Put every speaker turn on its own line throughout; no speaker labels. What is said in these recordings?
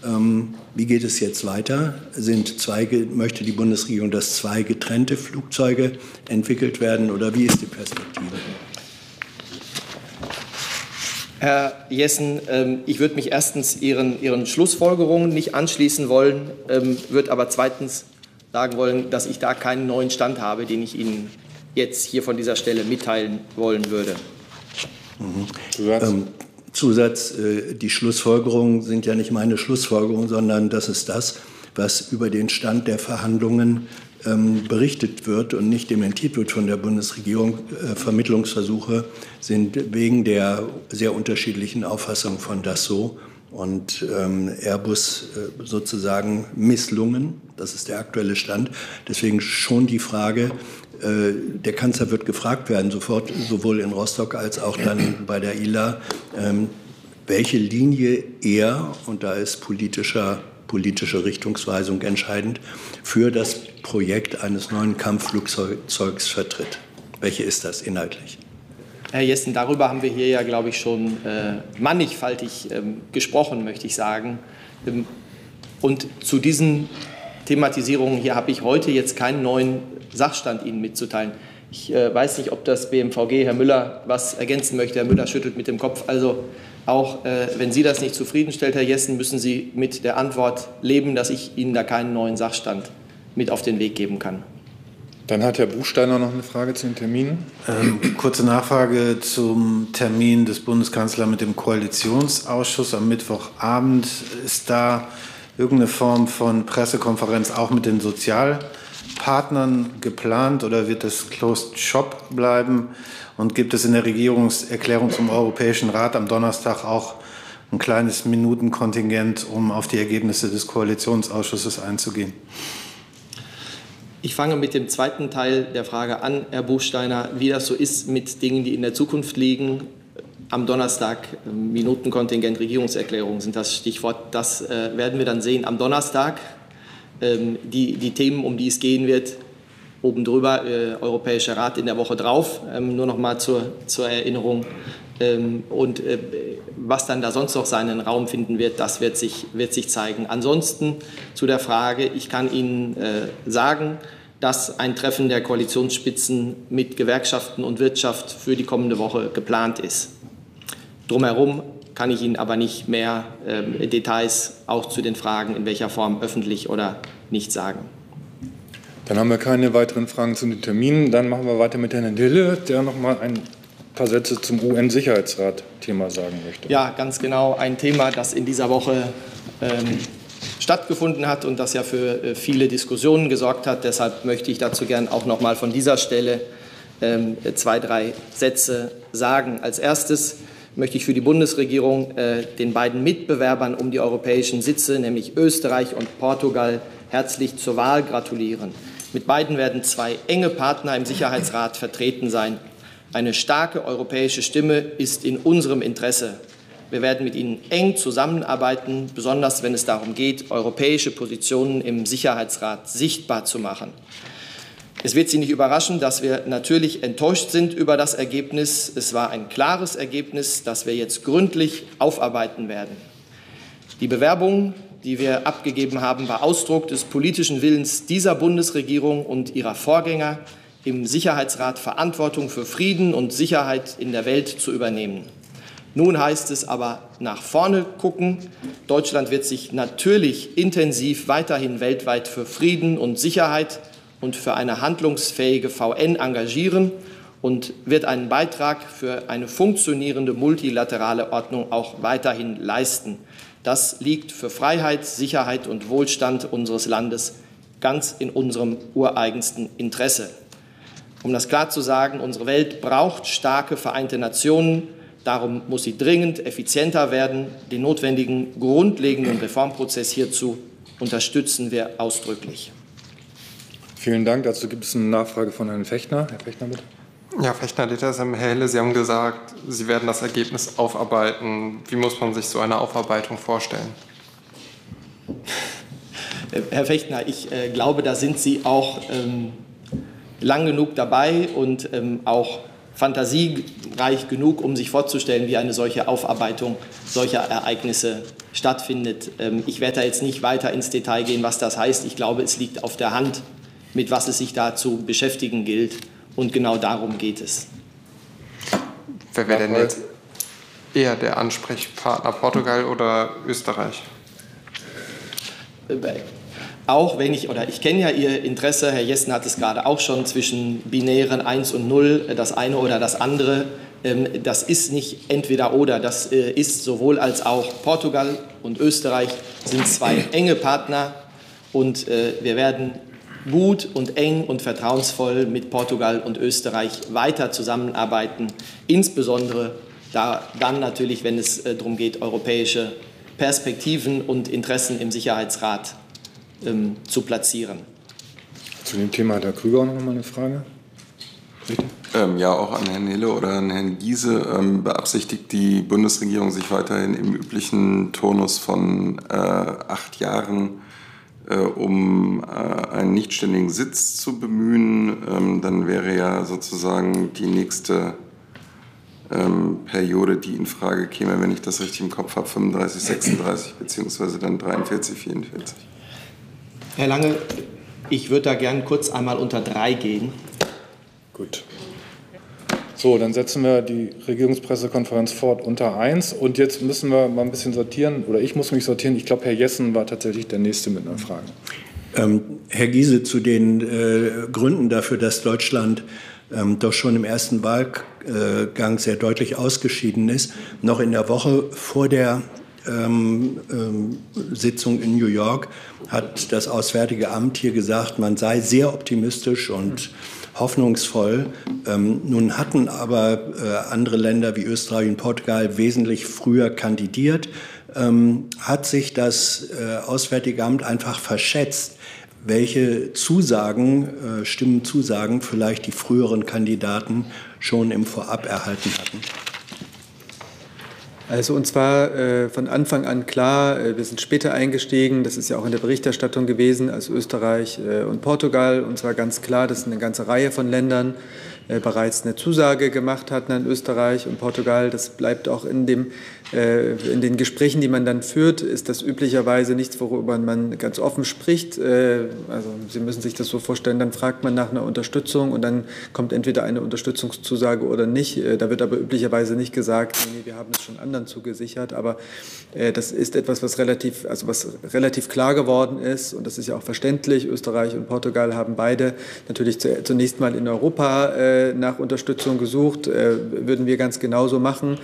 Wie geht es jetzt weiter? Möchte die Bundesregierung, dass 2 getrennte Flugzeuge entwickelt werden, oder wie ist die Perspektive?
Herr Jessen, ich würde mich erstens Ihren Schlussfolgerungen nicht anschließen wollen, würde aber zweitens sagen wollen, dass ich da keinen neuen Stand habe, den ich Ihnen jetzt hier von dieser Stelle mitteilen wollen würde.
Zusatz, die Schlussfolgerungen sind ja nicht meine Schlussfolgerungen, sondern das ist das, was über den Stand der Verhandlungen berichtet wird und nicht dementiert wird von der Bundesregierung. Vermittlungsversuche sind wegen der sehr unterschiedlichen Auffassung von Dassault und Airbus sozusagen misslungen. Das ist der aktuelle Stand. Deswegen schon die Frage, der Kanzler wird gefragt werden, sofort, sowohl in Rostock als auch dann bei der ILA, welche Linie er, und da ist politische Richtungsweisung entscheidend, für das Projekt eines neuen Kampfflugzeugs vertritt. Welche ist das inhaltlich?
Herr Jessen, darüber haben wir hier ja, glaube ich, schon mannigfaltig gesprochen, möchte ich sagen. Und zu diesen Thematisierungen hier habe ich heute jetzt keinen neuen Sachstand Ihnen mitzuteilen. Ich weiß nicht, ob das BMVG, Herr Müller, was ergänzen möchte. Herr Müller schüttelt mit dem Kopf. Also auch wenn Sie das nicht zufriedenstellt, Herr Jessen, müssen Sie mit der Antwort leben, dass ich Ihnen da keinen neuen Sachstand mit auf den Weg geben kann.
Dann hat Herr Buchsteiner noch eine Frage zu den Terminen.
Kurze Nachfrage zum Termin des Bundeskanzlers mit dem Koalitionsausschuss am Mittwochabend. Ist da irgendeine Form von Pressekonferenz auch mit den Sozialpartnern geplant oder wird das Closed Shop bleiben? Und gibt es in der Regierungserklärung zum Europäischen Rat am Donnerstag auch ein kleines Minutenkontingent, um auf die Ergebnisse des Koalitionsausschusses einzugehen?
Ich fange mit dem zweiten Teil der Frage an, Herr Buchsteiner, wie das so ist mit Dingen, die in der Zukunft liegen. Am Donnerstag Minutenkontingent, Regierungserklärung sind das Stichwort. Das werden wir dann sehen am Donnerstag. Die Themen, um die es gehen wird, oben drüber, Europäischer Rat in der Woche drauf, nur noch mal zur Erinnerung. Und was dann da sonst noch seinen Raum finden wird, das wird sich zeigen. Ansonsten zu der Frage, ich kann Ihnen sagen, dass ein Treffen der Koalitionsspitzen mit Gewerkschaften und Wirtschaft für die kommende Woche geplant ist. Drumherum kann ich Ihnen aber nicht mehr Details auch zu den Fragen, in welcher Form öffentlich oder nicht, sagen.
Dann haben wir keine weiteren Fragen zu den Terminen. Dann machen wir weiter mit Herrn Hille, der noch mal ein paar Sätze zum UN-Sicherheitsrat-Thema sagen möchte.
Ja, ganz genau. Ein Thema, das in dieser Woche stattgefunden hat und das ja für viele Diskussionen gesorgt hat. Deshalb möchte ich dazu gern auch noch mal von dieser Stelle 2, 3 Sätze sagen. Als erstes möchte ich für die Bundesregierung den beiden Mitbewerbern um die europäischen Sitze, nämlich Österreich und Portugal, herzlich zur Wahl gratulieren. Mit beiden werden 2 enge Partner im Sicherheitsrat vertreten sein. Eine starke europäische Stimme ist in unserem Interesse. Wir werden mit ihnen eng zusammenarbeiten, besonders wenn es darum geht, europäische Positionen im Sicherheitsrat sichtbar zu machen. Es wird Sie nicht überraschen, dass wir natürlich enttäuscht sind über das Ergebnis. Es war ein klares Ergebnis, das wir jetzt gründlich aufarbeiten werden. Die Bewerbung, die wir abgegeben haben, war Ausdruck des politischen Willens dieser Bundesregierung und ihrer Vorgänger, im Sicherheitsrat Verantwortung für Frieden und Sicherheit in der Welt zu übernehmen. Nun heißt es aber nach vorne gucken. Deutschland wird sich natürlich intensiv weiterhin weltweit für Frieden und Sicherheit und für eine handlungsfähige VN engagieren und wird einen Beitrag für eine funktionierende multilaterale Ordnung auch weiterhin leisten. Das liegt für Freiheit, Sicherheit und Wohlstand unseres Landes ganz in unserem ureigensten Interesse. Um das klar zu sagen, unsere Welt braucht starke Vereinte Nationen. Darum muss sie dringend effizienter werden. Den notwendigen grundlegenden Reformprozess hierzu unterstützen wir ausdrücklich.
Vielen Dank. Dazu gibt es eine Nachfrage von Herrn Fechtner. Herr Fechtner, bitte.
Ja, Fechtner, Herr Helle, Sie haben gesagt, Sie werden das Ergebnis aufarbeiten. Wie muss man sich so eine Aufarbeitung vorstellen?
Herr Fechtner, ich glaube, da sind Sie auch lang genug dabei und auch fantasiereich genug, um sich vorzustellen, wie eine solche Aufarbeitung solcher Ereignisse stattfindet. Ich werde da jetzt nicht weiter ins Detail gehen, was das heißt. Ich glaube, es liegt auf der Hand, mit was es sich da zu beschäftigen gilt. Und genau darum geht es.
Wer wäre denn jetzt eher der Ansprechpartner, Portugal oder Österreich?
Auch wenn ich kenne ja Ihr Interesse, Herr Jessen hat es gerade auch schon, zwischen binären 1 und 0, das eine oder das andere. Das ist nicht entweder oder, das ist sowohl als auch. Portugal und Österreich sind zwei enge Partner und wir werden gut und eng und vertrauensvoll mit Portugal und Österreich weiter zusammenarbeiten, insbesondere dann natürlich, wenn es darum geht, europäische Perspektiven und Interessen im Sicherheitsrat zu platzieren.
Zu dem Thema hat Herr Krüger auch noch mal eine Frage. Bitte.
Ja, auch an Herrn Hille oder an Herrn Giese. Beabsichtigt die Bundesregierung, sich weiterhin im üblichen Turnus von 8 Jahren um einen nichtständigen Sitz zu bemühen? Dann wäre ja sozusagen die nächste Periode, die in Frage käme, wenn ich das richtig im Kopf habe, 35, 36 beziehungsweise dann 43, 44.
Herr Lange, ich würde da gern kurz einmal unter 3 gehen.
Gut. So, dann setzen wir die Regierungspressekonferenz fort unter 1. Und jetzt müssen wir mal ein bisschen sortieren, oder ich muss mich sortieren. Ich glaube, Herr Jessen war tatsächlich der Nächste mit einer Frage.
Herr Giese, zu den Gründen dafür, dass Deutschland doch schon im ersten Wahlgang sehr deutlich ausgeschieden ist. Noch in der Woche vor der Sitzung in New York hat das Auswärtige Amt hier gesagt, man sei sehr optimistisch und hoffnungsvoll. Nun hatten aber andere Länder wie Österreich und Portugal wesentlich früher kandidiert. Hat sich das Auswärtige Amt einfach verschätzt, welche Stimmenzusagen vielleicht die früheren Kandidaten schon im Vorab erhalten hatten?
Also uns war von Anfang an klar, wir sind später eingestiegen, das ist ja auch in der Berichterstattung gewesen, als Österreich und Portugal. Uns war ganz klar, dass eine ganze Reihe von Ländern bereits eine Zusage gemacht hatten an Österreich und Portugal. Das bleibt auch in den Gesprächen, die man dann führt, ist das üblicherweise nichts, worüber man ganz offen spricht. Also Sie müssen sich das so vorstellen, dann fragt man nach einer Unterstützung und dann kommt entweder eine Unterstützungszusage oder nicht. Da wird aber üblicherweise nicht gesagt, nee, wir haben es schon anderen zugesichert. Aber das ist etwas, was relativ klar geworden ist und das ist ja auch verständlich. Österreich und Portugal haben beide natürlich zunächst mal in Europa nach Unterstützung gesucht, würden wir ganz genauso machen.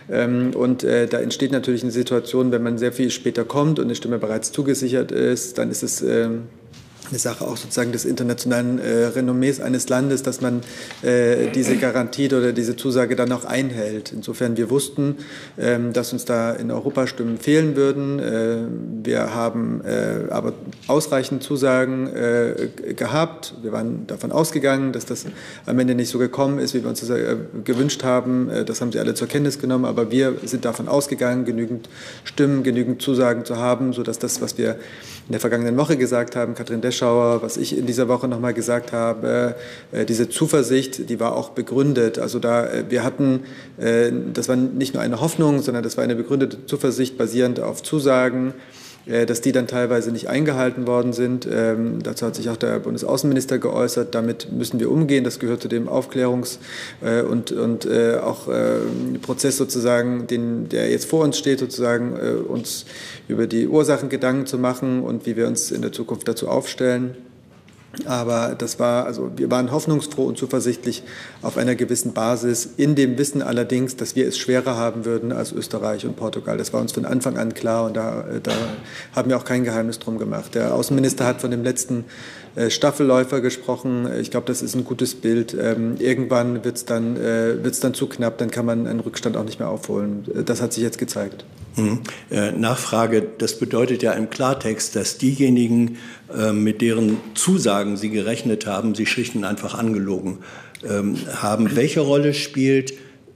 Und da entsteht natürlich eine Situation, wenn man sehr viel später kommt und eine Stimme bereits zugesichert ist, dann ist es eine Sache auch sozusagen des internationalen Renommees eines Landes, dass man diese Garantie oder diese Zusage dann auch einhält. Insofern, wir wussten, dass uns da in Europa Stimmen fehlen würden. Wir haben aber ausreichend Zusagen gehabt. Wir waren davon ausgegangen, dass das am Ende nicht so gekommen ist, wie wir uns das gewünscht haben. Das haben Sie alle zur Kenntnis genommen. Aber wir sind davon ausgegangen, genügend Stimmen, genügend Zusagen zu haben, sodass das, was wir in der vergangenen Woche gesagt haben, Katrin Deschauer, was ich in dieser Woche noch mal gesagt habe, diese Zuversicht, die war auch begründet. Also wir hatten, das war nicht nur eine Hoffnung, sondern das war eine begründete Zuversicht basierend auf Zusagen, dass die dann teilweise nicht eingehalten worden sind. Dazu hat sich auch der Bundesaußenminister geäußert. Damit müssen wir umgehen. Das gehört zu dem Aufklärungs- und auch Prozess sozusagen, der jetzt vor uns steht, sozusagen uns über die Ursachen Gedanken zu machen und wie wir uns in der Zukunft dazu aufstellen. Aber wir waren hoffnungsfroh und zuversichtlich auf einer gewissen Basis, in dem Wissen allerdings, dass wir es schwerer haben würden als Österreich und Portugal. Das war uns von Anfang an klar und da haben wir auch kein Geheimnis drum gemacht. Der Außenminister hat von dem letzten Staffelläufer gesprochen. Ich glaube, das ist ein gutes Bild. Irgendwann wird's dann zu knapp, dann kann man einen Rückstand auch nicht mehr aufholen. Das hat sich jetzt gezeigt.
Nachfrage, das bedeutet ja im Klartext, dass diejenigen, mit deren Zusagen Sie gerechnet haben, Sie schlicht und einfach angelogen haben. Welche Rolle spielen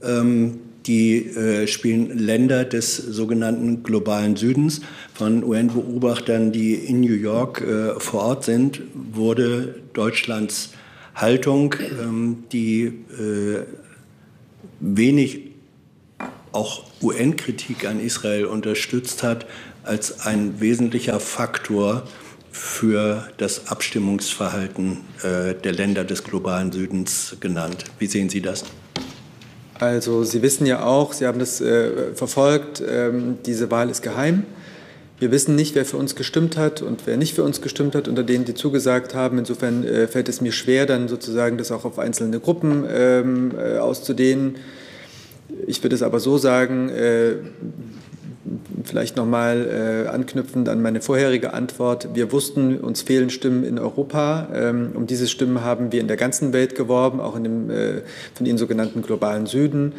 Länder des sogenannten globalen Südens? Von UN-Beobachtern, die in New York vor Ort sind, wurde Deutschlands Haltung, die wenig auch UN-Kritik an Israel unterstützt hat, als ein wesentlicher Faktor für das Abstimmungsverhalten der Länder des globalen Südens genannt. Wie sehen Sie das?
Also Sie wissen ja auch, Sie haben das verfolgt, diese Wahl ist geheim. Wir wissen nicht, wer für uns gestimmt hat und wer nicht für uns gestimmt hat, unter denen, die zugesagt haben. Insofern fällt es mir schwer, dann sozusagen das auch auf einzelne Gruppen auszudehnen. Ich würde es aber so sagen, vielleicht nochmal anknüpfend an meine vorherige Antwort. Wir wussten, uns fehlen Stimmen in Europa. Um diese Stimmen haben wir in der ganzen Welt geworben, auch in dem von Ihnen sogenannten globalen Süden.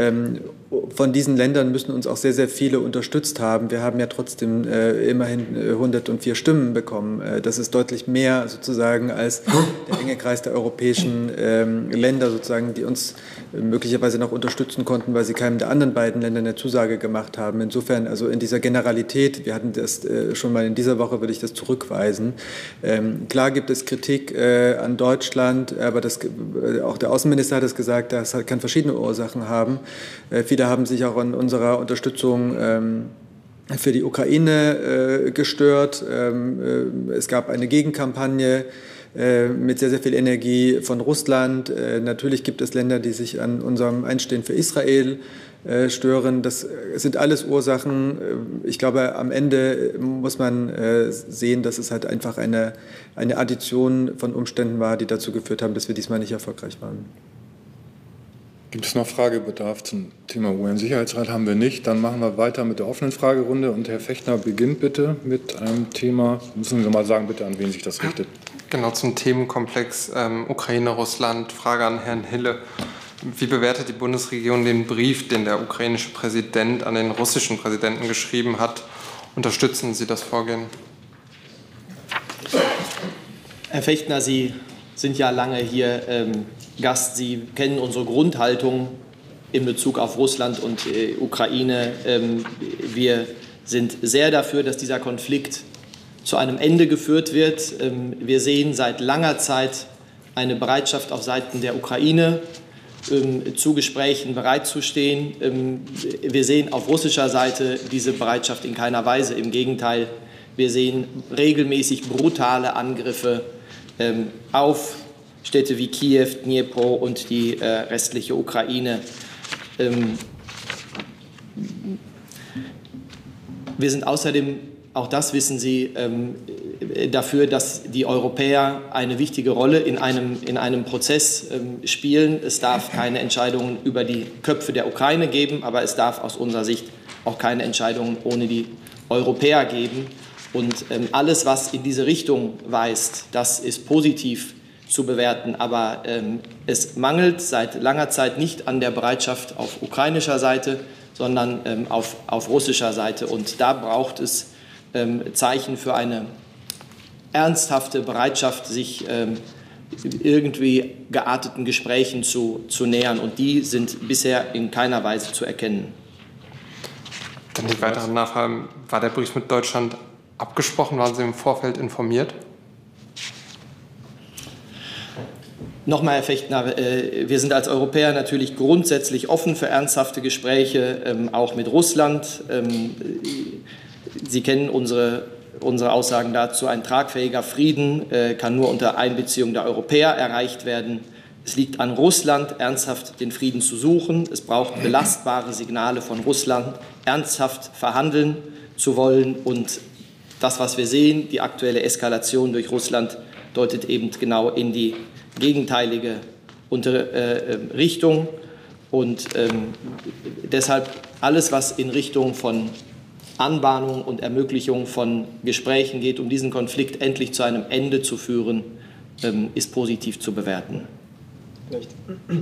Von diesen Ländern müssen uns auch sehr, sehr viele unterstützt haben. Wir haben ja trotzdem immerhin 104 Stimmen bekommen. Das ist deutlich mehr sozusagen als der enge Kreis der europäischen Länder, sozusagen, die uns möglicherweise noch unterstützen konnten, weil sie keinem der anderen beiden Länder eine Zusage gemacht haben. Insofern, also in dieser Generalität, wir hatten das schon mal in dieser Woche, würde ich das zurückweisen. Klar gibt es Kritik an Deutschland, aber auch der Außenminister hat es gesagt, das kann verschiedene Ursachen haben. Viele haben sich auch an unserer Unterstützung für die Ukraine gestört. Es gab eine Gegenkampagne mit sehr, sehr viel Energie von Russland. Natürlich gibt es Länder, die sich an unserem Einstehen für Israel stören. Das sind alles Ursachen. Ich glaube, am Ende muss man sehen, dass es halt einfach eine Addition von Umständen war, die dazu geführt haben, dass wir diesmal nicht erfolgreich waren.
Gibt es noch Fragebedarf zum Thema UN-Sicherheitsrat? Haben wir nicht. Dann machen wir weiter mit der offenen Fragerunde. Und Herr Fechtner beginnt bitte mit einem Thema. Müssen Sie mal sagen, bitte, an wen sich das richtet.
Genau, zum Themenkomplex Ukraine, Russland. Frage an Herrn Hille. Wie bewertet die Bundesregierung den Brief, den der ukrainische Präsident an den russischen Präsidenten geschrieben hat? Unterstützen Sie das Vorgehen?
Herr Fechtner, Sie sind ja lange hier Gast. Sie kennen unsere Grundhaltung in Bezug auf Russland und Ukraine. Wir sind sehr dafür, dass dieser Konflikt zu einem Ende geführt wird. Wir sehen seit langer Zeit eine Bereitschaft auf Seiten der Ukraine, zu Gesprächen bereitzustehen. Wir sehen auf russischer Seite diese Bereitschaft in keiner Weise. Im Gegenteil, wir sehen regelmäßig brutale Angriffe auf Städte wie Kiew, Dnipro und die restliche Ukraine. Wir sind außerdem, auch das wissen Sie, dafür, dass die Europäer eine wichtige Rolle in einem Prozess spielen. Es darf keine Entscheidungen über die Köpfe der Ukraine geben, aber es darf aus unserer Sicht auch keine Entscheidungen ohne die Europäer geben. Und alles, was in diese Richtung weist, das ist positiv zu bewerten. Aber es mangelt seit langer Zeit nicht an der Bereitschaft auf ukrainischer Seite, sondern auf russischer Seite. Und da braucht es Zeichen für eine ernsthafte Bereitschaft, sich irgendwie gearteten Gesprächen zu nähern. Und die sind bisher in keiner Weise zu erkennen.
Dann die weiteren Nachfragen. War der Brief mit Deutschland abgesprochen? Waren Sie im Vorfeld informiert?
Nochmal, Herr Fechtner, wir sind als Europäer natürlich grundsätzlich offen für ernsthafte Gespräche, auch mit Russland. Sie kennen unsere Aussagen dazu. Ein tragfähiger Frieden kann nur unter Einbeziehung der Europäer erreicht werden. Es liegt an Russland, ernsthaft den Frieden zu suchen. Es braucht belastbare Signale von Russland, ernsthaft verhandeln zu wollen. Und das, was wir sehen, die aktuelle Eskalation durch Russland, deutet eben genau in die gegenteilige Richtung. Und deshalb alles, was in Richtung von Anbahnung und Ermöglichung von Gesprächen geht, um diesen Konflikt endlich zu einem Ende zu führen, ist positiv zu bewerten.
Vielleicht.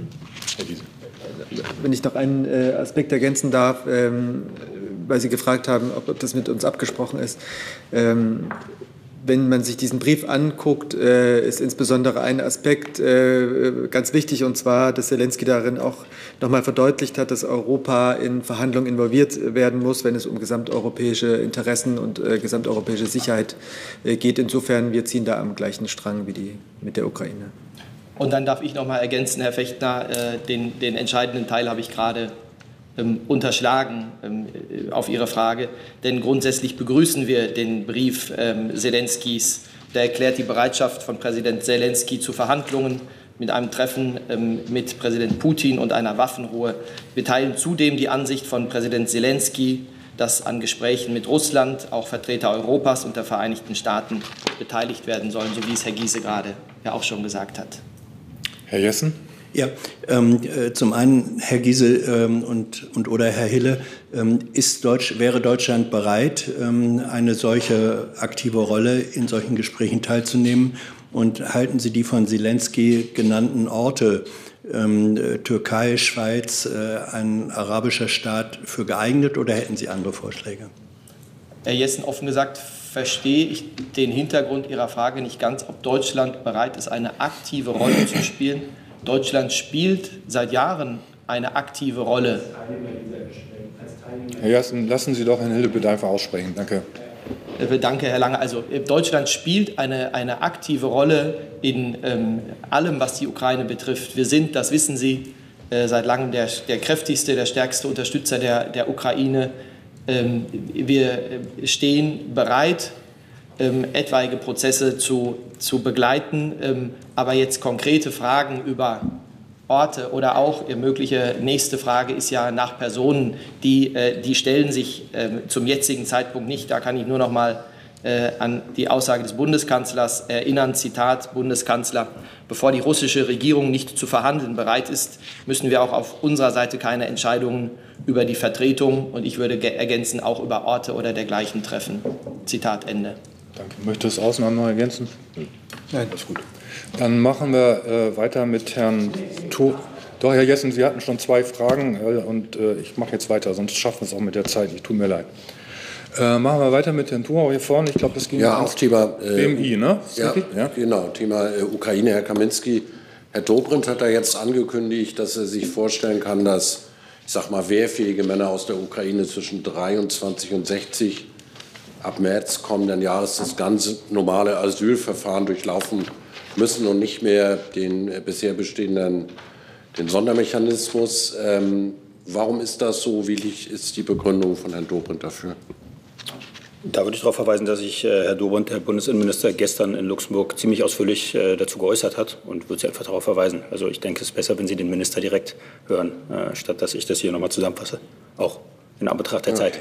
Wenn ich noch einen Aspekt ergänzen darf, weil Sie gefragt haben, ob das mit uns abgesprochen ist. Wenn man sich diesen Brief anguckt, ist insbesondere ein Aspekt ganz wichtig, und zwar, dass Zelensky darin auch nochmal verdeutlicht hat, dass Europa in Verhandlungen involviert werden muss, wenn es um gesamteuropäische Interessen und gesamteuropäische Sicherheit geht. Insofern, wir ziehen da am gleichen Strang wie mit der Ukraine.
Und dann darf ich noch mal ergänzen, Herr Fechtner, den entscheidenden Teil habe ich gerade unterschlagen auf Ihre Frage. Denn grundsätzlich begrüßen wir den Brief Zelenskys. Der erklärt die Bereitschaft von Präsident Zelensky zu Verhandlungen mit einem Treffen mit Präsident Putin und einer Waffenruhe. Wir teilen zudem die Ansicht von Präsident Zelensky, dass an Gesprächen mit Russland auch Vertreter Europas und der Vereinigten Staaten beteiligt werden sollen, so wie es Herr Giese gerade ja auch schon gesagt hat.
Herr Jessen?
Ja, zum einen, Herr Giese oder Herr Hille, wäre Deutschland bereit, eine solche aktive Rolle in solchen Gesprächen teilzunehmen? Und halten Sie die von Zelensky genannten Orte, Türkei, Schweiz, ein arabischer Staat, für geeignet oder hätten Sie andere Vorschläge?
Herr Jessen, offen gesagt verstehe ich den Hintergrund Ihrer Frage nicht ganz, ob Deutschland bereit ist, eine aktive Rolle zu spielen. Deutschland spielt seit Jahren eine aktive Rolle.
Herr Jessen, lassen Sie doch Herrn Hille bitte einfach aussprechen. Danke.
Danke, Herr Lange. Also Deutschland spielt eine aktive Rolle in allem, was die Ukraine betrifft. Wir sind, das wissen Sie, seit langem der kräftigste, der stärkste Unterstützer der Ukraine. Wir stehen bereit, etwaige Prozesse zu begleiten, aber jetzt konkrete Fragen über Orte oder auch mögliche nächste Frage ist ja nach Personen, die stellen sich zum jetzigen Zeitpunkt nicht. Da kann ich nur noch mal an die Aussage des Bundeskanzlers erinnern, Zitat Bundeskanzler: Bevor die russische Regierung nicht zu verhandeln bereit ist, müssen wir auch auf unserer Seite keine Entscheidungen über die Vertretung und ich würde ergänzen, auch über Orte oder dergleichen treffen. Zitat Ende.
Danke. Möchte das Außenminister noch ergänzen? Nein, das ist gut. Dann machen wir weiter mit Herrn Thor. Doch, Herr Jessen, Sie hatten schon 2 Fragen und ich mache jetzt weiter, sonst schaffen wir es auch mit der Zeit. Ich tut mir leid. Machen wir weiter mit Herrn Thor hier vorne. Ich glaube, das ging
ja auch Thema
BMI, ne?
Ja, genau, Thema Ukraine. Herr Kaminski, Herr Dobrindt hat da jetzt angekündigt, dass er sich vorstellen kann, dass, ich sag mal, wehrfähige Männer aus der Ukraine zwischen 23 und 60 ab März kommenden Jahres das ganze normale Asylverfahren durchlaufen müssen und nicht mehr den bisher bestehenden den Sondermechanismus. Warum ist das so? Wie ist die Begründung von Herrn Dobrindt dafür?
Da würde ich darauf verweisen, dass sich Herr Dobrindt, der Bundesinnenminister, gestern in Luxemburg ziemlich ausführlich dazu geäußert hat und würde Sie einfach darauf verweisen. Also ich denke, es ist besser, wenn Sie den Minister direkt hören, statt dass ich das hier nochmal zusammenfasse, auch in Anbetracht der Zeit.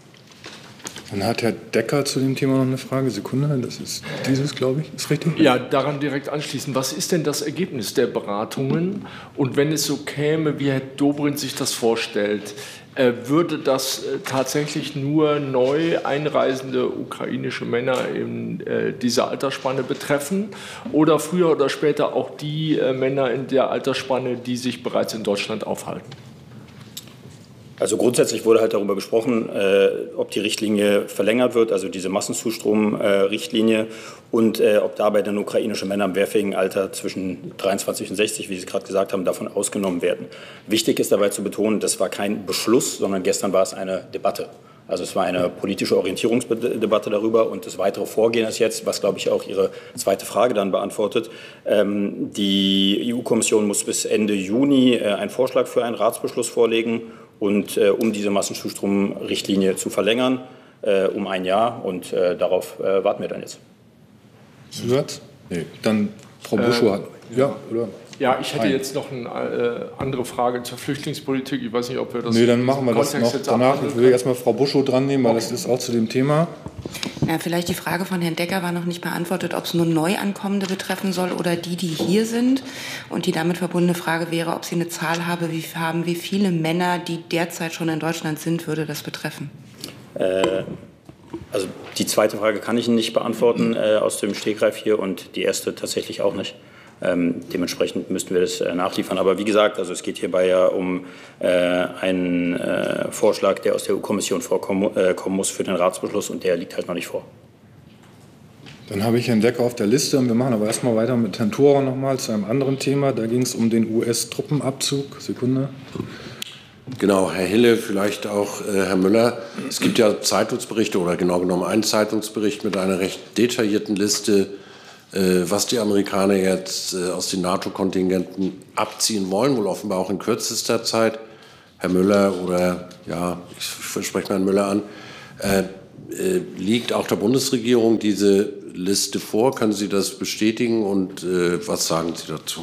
Dann hat Herr Decker zu dem Thema noch eine Frage. Sekunde, das ist dieses, glaube ich. Ist richtig?
Ja, daran direkt anschließen. Was ist denn das Ergebnis der Beratungen? Und wenn es so käme, wie Herr Dobrindt sich das vorstellt, würde das tatsächlich nur neu einreisende ukrainische Männer in dieser Altersspanne betreffen oder früher oder später auch die Männer in der Altersspanne, die sich bereits in Deutschland aufhalten?
Also grundsätzlich wurde halt darüber gesprochen, ob die Richtlinie verlängert wird, also diese Massenzustrom-Richtlinie, und ob dabei dann ukrainische Männer im wehrfähigen Alter zwischen 23 und 60, wie Sie es gerade gesagt haben, davon ausgenommen werden. Wichtig ist dabei zu betonen, das war kein Beschluss, sondern gestern war es eine Debatte. Also es war eine politische Orientierungsdebatte darüber und das weitere Vorgehen ist jetzt, was glaube ich auch Ihre zweite Frage dann beantwortet. Die EU-Kommission muss bis Ende Juni einen Vorschlag für einen Ratsbeschluss vorlegen und um diese Massenzustrom-Richtlinie zu verlängern, um ein Jahr. Und darauf warten wir dann jetzt.
Zusatz? Nee, dann Frau Buschow hat. Ja, oder?
Ja, ich hätte jetzt noch eine andere Frage zur Flüchtlingspolitik. Ich weiß nicht, ob wir das.
Nee, dann machen wir das noch danach. Ich will erstmal Frau Buschow dran nehmen, weil das ist auch zu dem Thema.
Ja, vielleicht die Frage von Herrn Decker war noch nicht beantwortet, ob es nur Neuankommende betreffen soll oder die hier sind. Und die damit verbundene Frage wäre, ob Sie eine Zahl haben, wie viele Männer, die derzeit schon in Deutschland sind, würde das betreffen?
Also die zweite Frage kann ich Ihnen nicht beantworten aus dem Stegreif hier und die erste tatsächlich auch nicht. Dementsprechend müssten wir das nachliefern. Aber wie gesagt, also es geht hierbei ja um einen Vorschlag, der aus der EU-Kommission kommen muss für den Ratsbeschluss und der liegt halt noch nicht vor.
Dann habe ich Herrn Decker auf der Liste und wir machen aber erstmal weiter mit Herrn Thora nochmal zu einem anderen Thema. Da ging es um den US-Truppenabzug. Sekunde.
Genau, Herr Hille, vielleicht auch Herr Müller. Es gibt ja Zeitungsberichte oder genau genommen einen Zeitungsbericht mit einer recht detaillierten Liste, was die Amerikaner jetzt aus den NATO-Kontingenten abziehen wollen, wohl offenbar auch in kürzester Zeit. Herr Müller oder, ja, ich spreche Herrn Müller an, liegt auch der Bundesregierung diese Liste vor? Können Sie das bestätigen und was sagen Sie dazu?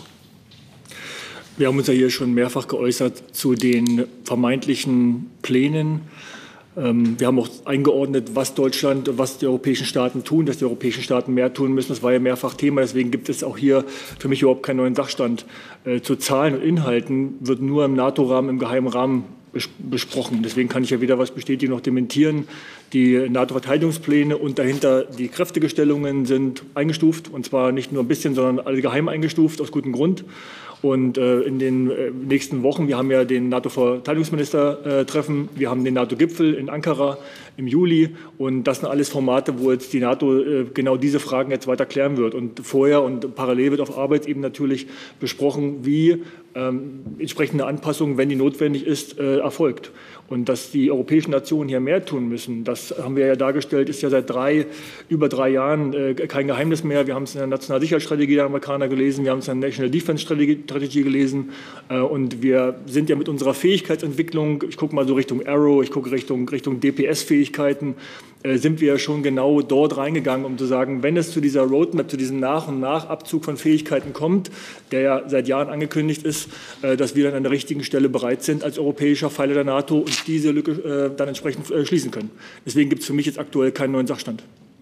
Wir haben uns ja hier schon mehrfach geäußert zu den vermeintlichen Plänen. Wir haben auch eingeordnet, was Deutschland und was die europäischen Staaten tun, dass die europäischen Staaten mehr tun müssen. Das war ja mehrfach Thema. Deswegen gibt es auch hier für mich überhaupt keinen neuen Sachstand. Zu Zahlen und Inhalten wird nur im NATO-Rahmen, im geheimen Rahmen besprochen. Deswegen kann ich ja weder was bestätigen noch dementieren. Die NATO-Verteidigungspläne und dahinter die Kräftegestellungen sind eingestuft. Und zwar nicht nur ein bisschen, sondern alle geheim eingestuft, aus gutem Grund. Und in den nächsten Wochen, wir haben ja den NATO-Verteidigungsminister-Treffen, wir haben den NATO-Gipfel in Ankara im Juli. Und das sind alles Formate, wo jetzt die NATO genau diese Fragen jetzt weiter klären wird. Und vorher und parallel wird auf Arbeitsebene natürlich besprochen, wie entsprechende Anpassungen, wenn die notwendig ist, erfolgt. Und dass die europäischen Nationen hier mehr tun müssen, das haben wir ja dargestellt, ist ja seit über drei Jahren kein Geheimnis mehr. Wir haben es in der Nationalen Sicherheitsstrategie der Amerikaner gelesen, wir haben es in der National Defense Strategy gelesen. Und wir sind ja mit unserer Fähigkeitsentwicklung, ich gucke mal so Richtung Arrow, ich gucke Richtung DPS-Fähigkeiten, sind wir schon genau dort reingegangen, um zu sagen, wenn es zu dieser Roadmap, zu diesem Nach- und Nachabzug von Fähigkeiten kommt, der ja seit Jahren angekündigt ist, dass wir dann an der richtigen Stelle bereit sind als europäischer Pfeiler der NATO und diese Lücke dann entsprechend schließen können. Deswegen gibt es für mich jetzt aktuell keinen neuen Sachstand.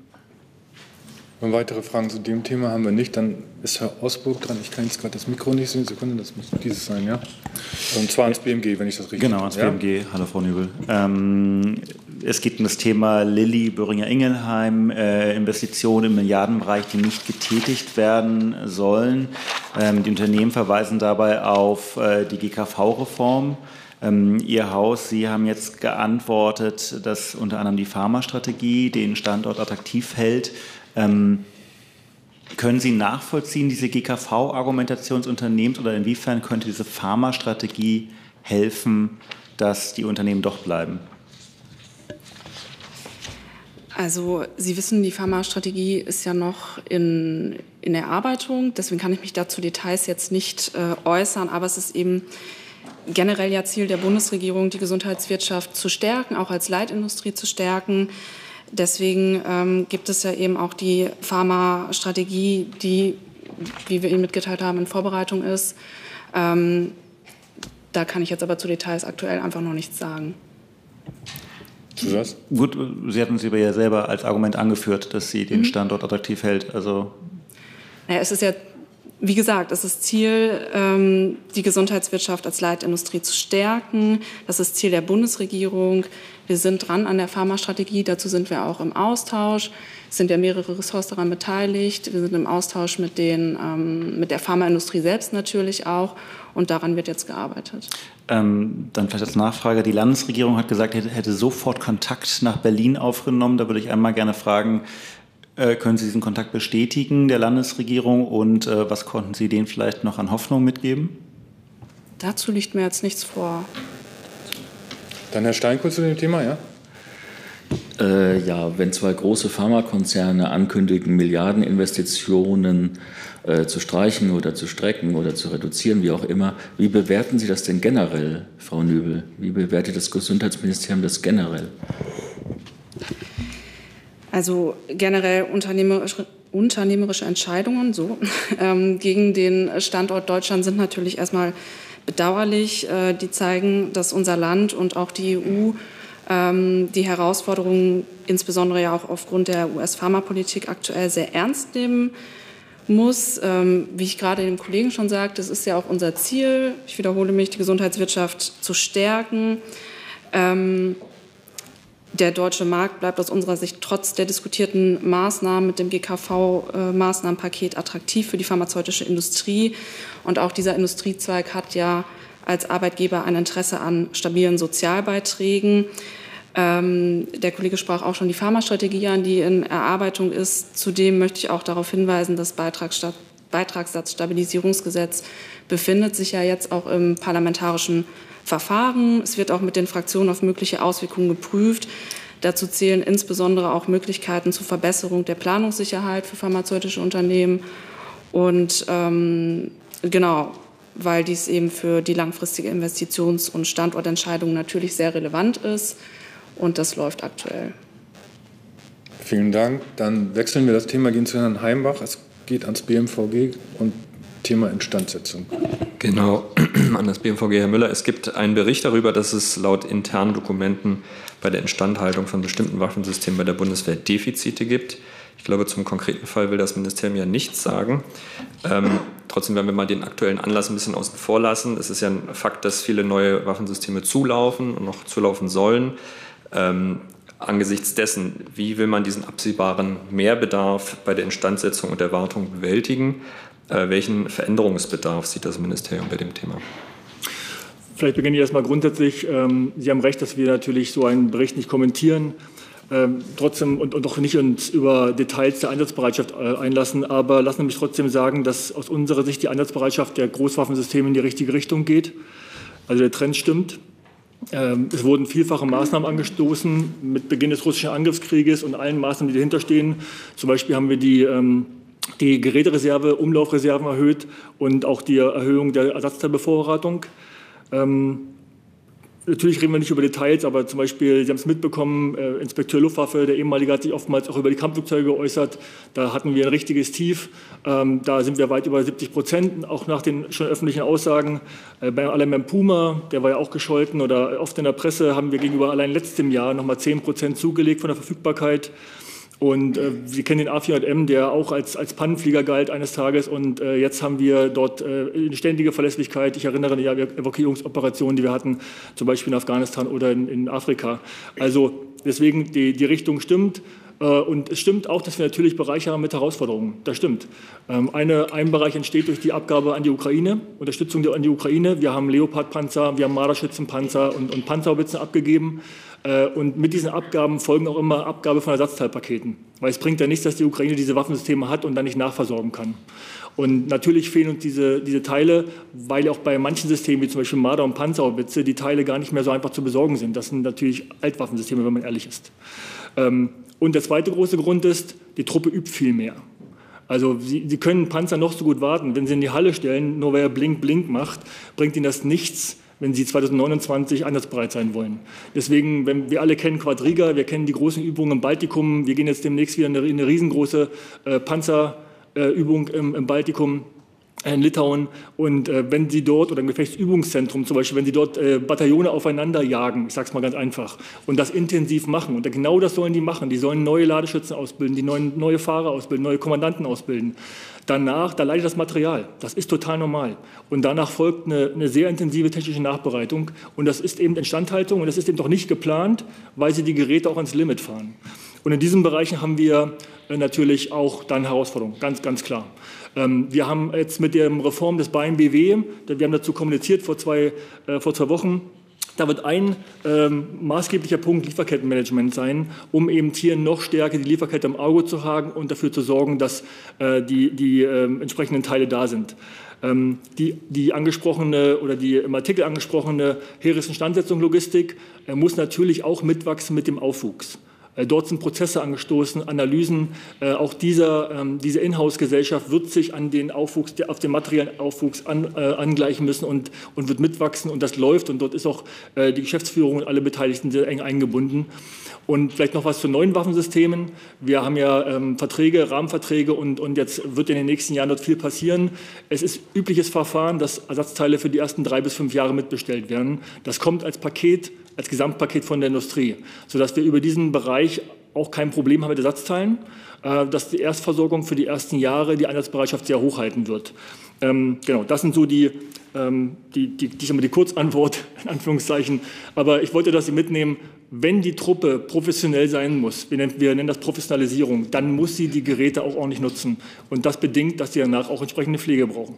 Wenn weitere Fragen zu dem Thema haben wir nicht, dann ist Herr Osburg dran. Ich kann jetzt gerade das Mikro nicht sehen. Sekunde, das muss dieses sein, ja? Und zwar ans BMG, wenn ich das richtig
Genau, ans BMG. Hallo, Frau Nübel. Es geht um das Thema Lilly, Böhringer-Ingelheim, Investitionen im Milliardenbereich, die nicht getätigt werden sollen. Die Unternehmen verweisen dabei auf die GKV-Reform. Ihr Haus, Sie haben jetzt geantwortet, dass unter anderem die Pharmastrategie den Standort attraktiv hält. Können Sie nachvollziehen, diese GKV-Argumentation des Unternehmens, oder inwiefern könnte diese Pharmastrategie helfen, dass die Unternehmen doch bleiben?
Also Sie wissen, die Pharmastrategie ist ja noch in Erarbeitung. Deswegen kann ich mich dazu Details jetzt nicht äußern. Aber es ist eben generell ja Ziel der Bundesregierung, die Gesundheitswirtschaft zu stärken, auch als Leitindustrie zu stärken. Deswegen gibt es ja eben auch die Pharmastrategie, die, wie wir Ihnen mitgeteilt haben, in Vorbereitung ist. Da kann ich jetzt aber zu Details aktuell einfach noch nichts sagen.
Gut, Sie hatten es ja selber als Argument angeführt, dass sie den Standort attraktiv hält. Also
naja, es ist ja, wie gesagt, es ist Ziel, die Gesundheitswirtschaft als Leitindustrie zu stärken. Das ist Ziel der Bundesregierung. Wir sind dran an der Pharmastrategie. Dazu sind wir auch im Austausch. Es sind ja mehrere Ressorts daran beteiligt. Wir sind im Austausch mit der Pharmaindustrie selbst natürlich auch. Und daran wird jetzt gearbeitet.
Dann vielleicht als Nachfrage. Die Landesregierung hat gesagt, hätte sofort Kontakt nach Berlin aufgenommen. Da würde ich einmal gerne fragen, können Sie diesen Kontakt bestätigen, der Landesregierung? Und was konnten Sie denen vielleicht noch an Hoffnung mitgeben?
Dazu liegt mir jetzt nichts vor.
Dann Herr Stein kurz zu dem Thema, ja?
Ja, wenn zwei große Pharmakonzerne ankündigen, Milliardeninvestitionen zu streichen oder zu strecken oder zu reduzieren, wie auch immer, wie bewerten Sie das denn generell, Frau Nübel? Wie bewertet das Gesundheitsministerium das generell?
Also generell unternehmerische Entscheidungen gegen den Standort Deutschland sind natürlich erstmal bedauerlich. Die zeigen, dass unser Land und auch die EU die Herausforderungen, insbesondere ja auch aufgrund der US-Pharmapolitik aktuell, sehr ernst nehmen muss. Wie ich gerade dem Kollegen schon sagte, es ist ja auch unser Ziel, ich wiederhole mich, die Gesundheitswirtschaft zu stärken. Der deutsche Markt bleibt aus unserer Sicht trotz der diskutierten Maßnahmen mit dem GKV-Maßnahmenpaket attraktiv für die pharmazeutische Industrie. Und auch dieser Industriezweig hat ja als Arbeitgeber ein Interesse an stabilen Sozialbeiträgen. Der Kollege sprach auch schon die Pharmastrategie an, die in Erarbeitung ist. Zudem möchte ich auch darauf hinweisen, das Beitragssatzstabilisierungsgesetz befindet sich ja jetzt auch im parlamentarischen Verfahren. Es wird auch mit den Fraktionen auf mögliche Auswirkungen geprüft. Dazu zählen insbesondere auch Möglichkeiten zur Verbesserung der Planungssicherheit für pharmazeutische Unternehmen. Und weil dies eben für die langfristige Investitions- und Standortentscheidung natürlich sehr relevant ist. Und das läuft aktuell.
Vielen Dank. Dann wechseln wir das Thema, gehen zu Herrn Heimbach. Es geht ans BMVG und Thema Instandsetzung.
Genau, an das BMVG, Herr Müller. Es gibt einen Bericht darüber, dass es laut internen Dokumenten bei der Instandhaltung von bestimmten Waffensystemen bei der Bundeswehr Defizite gibt. Ich glaube, zum konkreten Fall will das Ministerium ja nichts sagen. Trotzdem werden wir mal den aktuellen Anlass ein bisschen außen vor lassen. Es ist ja ein Fakt, dass viele neue Waffensysteme zulaufen und noch zulaufen sollen. Angesichts dessen, wie will man diesen absehbaren Mehrbedarf bei der Instandsetzung und der Wartung bewältigen? Welchen Veränderungsbedarf sieht das Ministerium bei dem Thema?
Vielleicht beginne ich erstmal grundsätzlich. Sie haben recht, dass wir natürlich so einen Bericht nicht kommentieren. Trotzdem und auch nicht uns über Details der Einsatzbereitschaft einlassen. Aber lassen Sie mich trotzdem sagen, dass aus unserer Sicht die Einsatzbereitschaft der Großwaffensysteme in die richtige Richtung geht. Also der Trend stimmt. Es wurden vielfache Maßnahmen angestoßen mit Beginn des russischen Angriffskrieges und allen Maßnahmen, die dahinter stehen. Zum Beispiel haben wir die Gerätereserve, Umlaufreserven erhöht und auch die Erhöhung der Ersatzteilbevorratung. Natürlich reden wir nicht über Details, aber zum Beispiel, Sie haben es mitbekommen, Inspekteur Luftwaffe, der ehemalige, hat sich oftmals auch über die Kampfflugzeuge geäußert. Da hatten wir ein richtiges Tief. Da sind wir weit über 70%, auch nach den schon öffentlichen Aussagen. Bei allein Puma, der war ja auch gescholten, oder oft in der Presse haben wir gegenüber allein letztem Jahr nochmal 10% zugelegt von der Verfügbarkeit. Und Sie kennen den A400M, der auch als Pannenflieger galt eines Tages. Und jetzt haben wir dort eine ständige Verlässlichkeit. Ich erinnere an die Evakuierungsoperationen, die wir hatten, zum Beispiel in Afghanistan oder in Afrika. Also deswegen, die Richtung stimmt. Und es stimmt auch, dass wir natürlich Bereiche haben mit Herausforderungen. Das stimmt. Ein Bereich entsteht durch die Abgabe an die Ukraine, Unterstützung an die Ukraine. Wir haben Leopard-Panzer, wir haben Marderschützenpanzer und Panzerhaubitzen abgegeben. Und mit diesen Abgaben folgen auch immer Abgabe von Ersatzteilpaketen. Weil es bringt ja nichts, dass die Ukraine diese Waffensysteme hat und dann nicht nachversorgen kann. Und natürlich fehlen uns diese Teile, weil auch bei manchen Systemen, wie zum Beispiel Marder- und Panzerhaubitze, die Teile gar nicht mehr so einfach zu besorgen sind. Das sind natürlich Altwaffensysteme, wenn man ehrlich ist. Und der zweite große Grund ist, die Truppe übt viel mehr. Also Sie können Panzer noch so gut warten. Wenn Sie in die Halle stellen, nur weil er Blink, Blink macht, bringt Ihnen das nichts, wenn Sie 2029 einsatzbereit sein wollen. Deswegen, wir alle kennen Quadriga, wir kennen die großen Übungen im Baltikum. Wir gehen jetzt demnächst wieder in eine riesengroße Panzerübung im Baltikum, in Litauen. Und wenn Sie dort, oder im Gefechtsübungszentrum zum Beispiel, wenn Sie dort Bataillone aufeinander jagen, ich sage es mal ganz einfach, und das intensiv machen, und genau das sollen die machen, die sollen neue Ladeschützen ausbilden, die neue Fahrer ausbilden, neue Kommandanten ausbilden. Danach, da leidet das Material. Das ist total normal. Und danach folgt eine sehr intensive technische Nachbereitung. Und das ist eben Instandhaltung. Und das ist eben doch nicht geplant, weil sie die Geräte auch ans Limit fahren. Und in diesen Bereichen haben wir natürlich auch dann Herausforderungen, ganz, ganz klar. Wir haben jetzt mit der Reform des BAAINBw, wir haben dazu kommuniziert vor zwei Wochen, da wird ein maßgeblicher Punkt Lieferkettenmanagement sein, um eben hier noch stärker die Lieferkette im Auge zu haben und dafür zu sorgen, dass die entsprechenden Teile da sind. Die angesprochene oder die im Artikel angesprochene Heeresinstandsetzung Logistik muss natürlich auch mitwachsen mit dem Aufwuchs. Dort sind Prozesse angestoßen, Analysen. Auch diese Inhouse-Gesellschaft wird sich an den Aufwuchs, auf den materiellen Aufwuchs angleichen müssen und wird mitwachsen. Und das läuft. Und dort ist auch die Geschäftsführung und alle Beteiligten sehr eng eingebunden. Und vielleicht noch was zu neuen Waffensystemen. Wir haben ja Rahmenverträge und jetzt wird in den nächsten Jahren dort viel passieren. Es ist übliches Verfahren, dass Ersatzteile für die ersten 3 bis 5 Jahre mitbestellt werden. Das kommt als Gesamtpaket von der Industrie, sodass wir über diesen Bereich auch kein Problem haben mit Ersatzteilen, dass die Erstversorgung für die ersten Jahre die Einsatzbereitschaft sehr hoch halten wird. Genau, das sind so die Kurzantwort, in Anführungszeichen. Aber ich wollte, dass Sie mitnehmen, wenn die Truppe professionell sein muss, wir nennen das Professionalisierung, dann muss sie die Geräte auch ordentlich nutzen. Und das bedingt, dass sie danach auch entsprechende Pflege brauchen.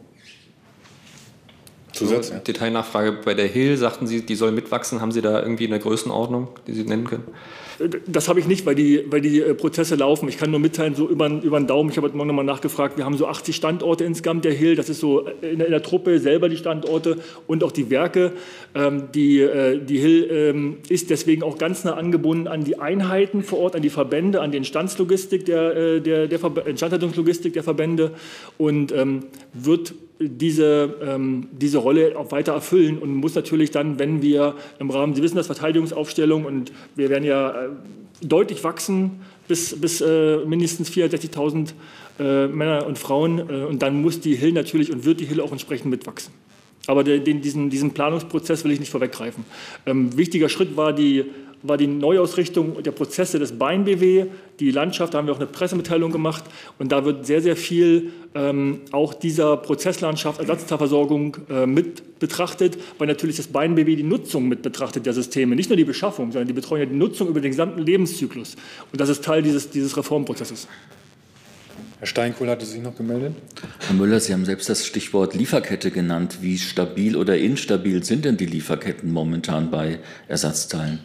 Zusatz? Detailnachfrage bei der Hill, sagten Sie, die soll mitwachsen. Haben Sie da irgendwie eine Größenordnung, die Sie nennen können?
Das habe ich nicht, weil die Prozesse laufen. Ich kann nur mitteilen, so über den Daumen, ich habe heute Morgen nochmal nachgefragt, wir haben so 80 Standorte insgesamt der Hill, das ist so in der Truppe selber die Standorte und auch die Werke. Die Hill ist deswegen auch ganz nah angebunden an die Einheiten vor Ort, an die Verbände, an die Instandhaltungslogistik der Verbände und wird diese Rolle auch weiter erfüllen und muss natürlich dann, wenn wir im Rahmen, Sie wissen das, Verteidigungsaufstellung, und wir werden ja deutlich wachsen bis mindestens 64.000 Männer und Frauen, und dann muss die Hill natürlich und wird die Hill auch entsprechend mitwachsen. Aber diesen Planungsprozess will ich nicht vorweggreifen. Wichtiger Schritt war die Neuausrichtung der Prozesse des BahnBW, die Landschaft, da haben wir auch eine Pressemitteilung gemacht, und da wird sehr, sehr viel auch dieser Prozesslandschaft, Ersatzteilversorgung mit betrachtet, weil natürlich das BahnBW die Nutzung mit betrachtet der Systeme, nicht nur die Beschaffung, sondern die betreuen ja die Nutzung über den gesamten Lebenszyklus, und das ist Teil dieses Reformprozesses.
Herr Steinkohl hatte sich noch gemeldet.
Herr Müller, Sie haben selbst das Stichwort Lieferkette genannt. Wie stabil oder instabil sind denn die Lieferketten momentan bei Ersatzteilen?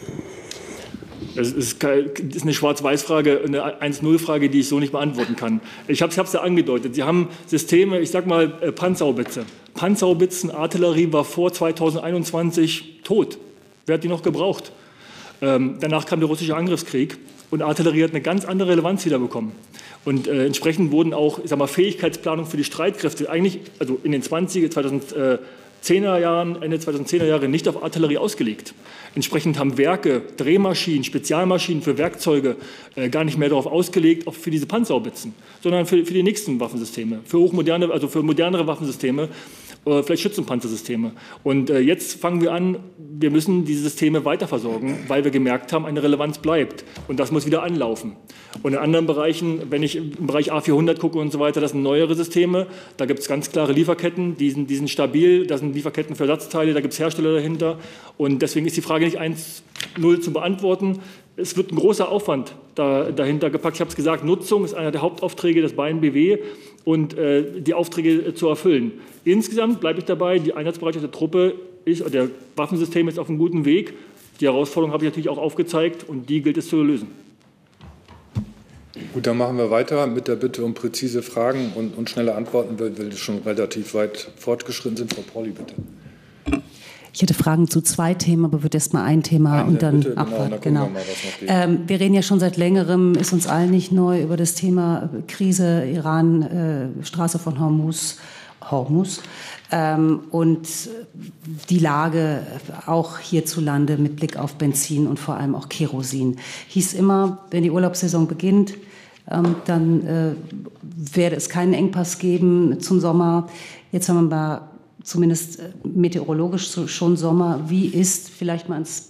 Das ist eine Schwarz-Weiß-Frage, eine 1-0-Frage, die ich so nicht beantworten kann. Ich habe es ja angedeutet. Sie haben Systeme, ich sage mal Panzerhaubitze. Panzerhaubitzen, Artillerie war vor 2021 tot. Wer hat die noch gebraucht? Danach kam der russische Angriffskrieg und Artillerie hat eine ganz andere Relevanz wieder bekommen. Und entsprechend wurden auch, ich sag mal, Fähigkeitsplanung für die Streitkräfte eigentlich, also in den 2010er Jahren, Ende 2010er Jahre nicht auf Artillerie ausgelegt. Entsprechend haben Werke, Drehmaschinen, Spezialmaschinen für Werkzeuge gar nicht mehr darauf ausgelegt, auch für diese Panzerhaubitzen, sondern für die nächsten Waffensysteme, für hochmoderne, also für modernere Waffensysteme, vielleicht Schützenpanzersysteme. Und jetzt fangen wir an, wir müssen diese Systeme weiterversorgen, weil wir gemerkt haben, eine Relevanz bleibt. Und das muss wieder anlaufen. Und in anderen Bereichen, wenn ich im Bereich A400 gucke und so weiter, das sind neuere Systeme. Da gibt es ganz klare Lieferketten, die sind stabil. Da sind Lieferketten für Ersatzteile, da gibt es Hersteller dahinter. Und deswegen ist die Frage nicht 1-0 zu beantworten. Es wird ein großer Aufwand dahinter gepackt. Ich habe es gesagt, Nutzung ist einer der Hauptaufträge des BahnBW und die Aufträge zu erfüllen. Insgesamt bleibe ich dabei, die Einsatzbereitschaft der Truppe der Waffensysteme ist auf einem guten Weg. Die Herausforderung habe ich natürlich auch aufgezeigt und die gilt es zu lösen.
Gut, dann machen wir weiter mit der Bitte um präzise Fragen und schnelle Antworten, weil wir schon relativ weit fortgeschritten sind. Frau Pauli, bitte.
Ich hätte Fragen zu 2 Themen, aber würde erst mal ein Thema und dann
bitte,
abwarten.
Genau.
Wir reden ja schon seit längerem, ist uns allen nicht neu, über das Thema Krise, Iran, Straße von Hormuz. Und die Lage auch hierzulande mit Blick auf Benzin und vor allem auch Kerosin. Hieß immer, wenn die Urlaubssaison beginnt, dann werde es keinen Engpass geben zum Sommer. Jetzt haben wir mal zumindest meteorologisch schon Sommer. Wie ist, vielleicht mal ins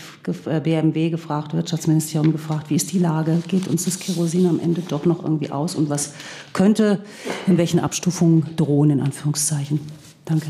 BMW gefragt, Wirtschaftsministerium gefragt, wie ist die Lage? Geht uns das Kerosin am Ende doch noch irgendwie aus? Und was könnte in welchen Abstufungen drohen, in Anführungszeichen? Danke.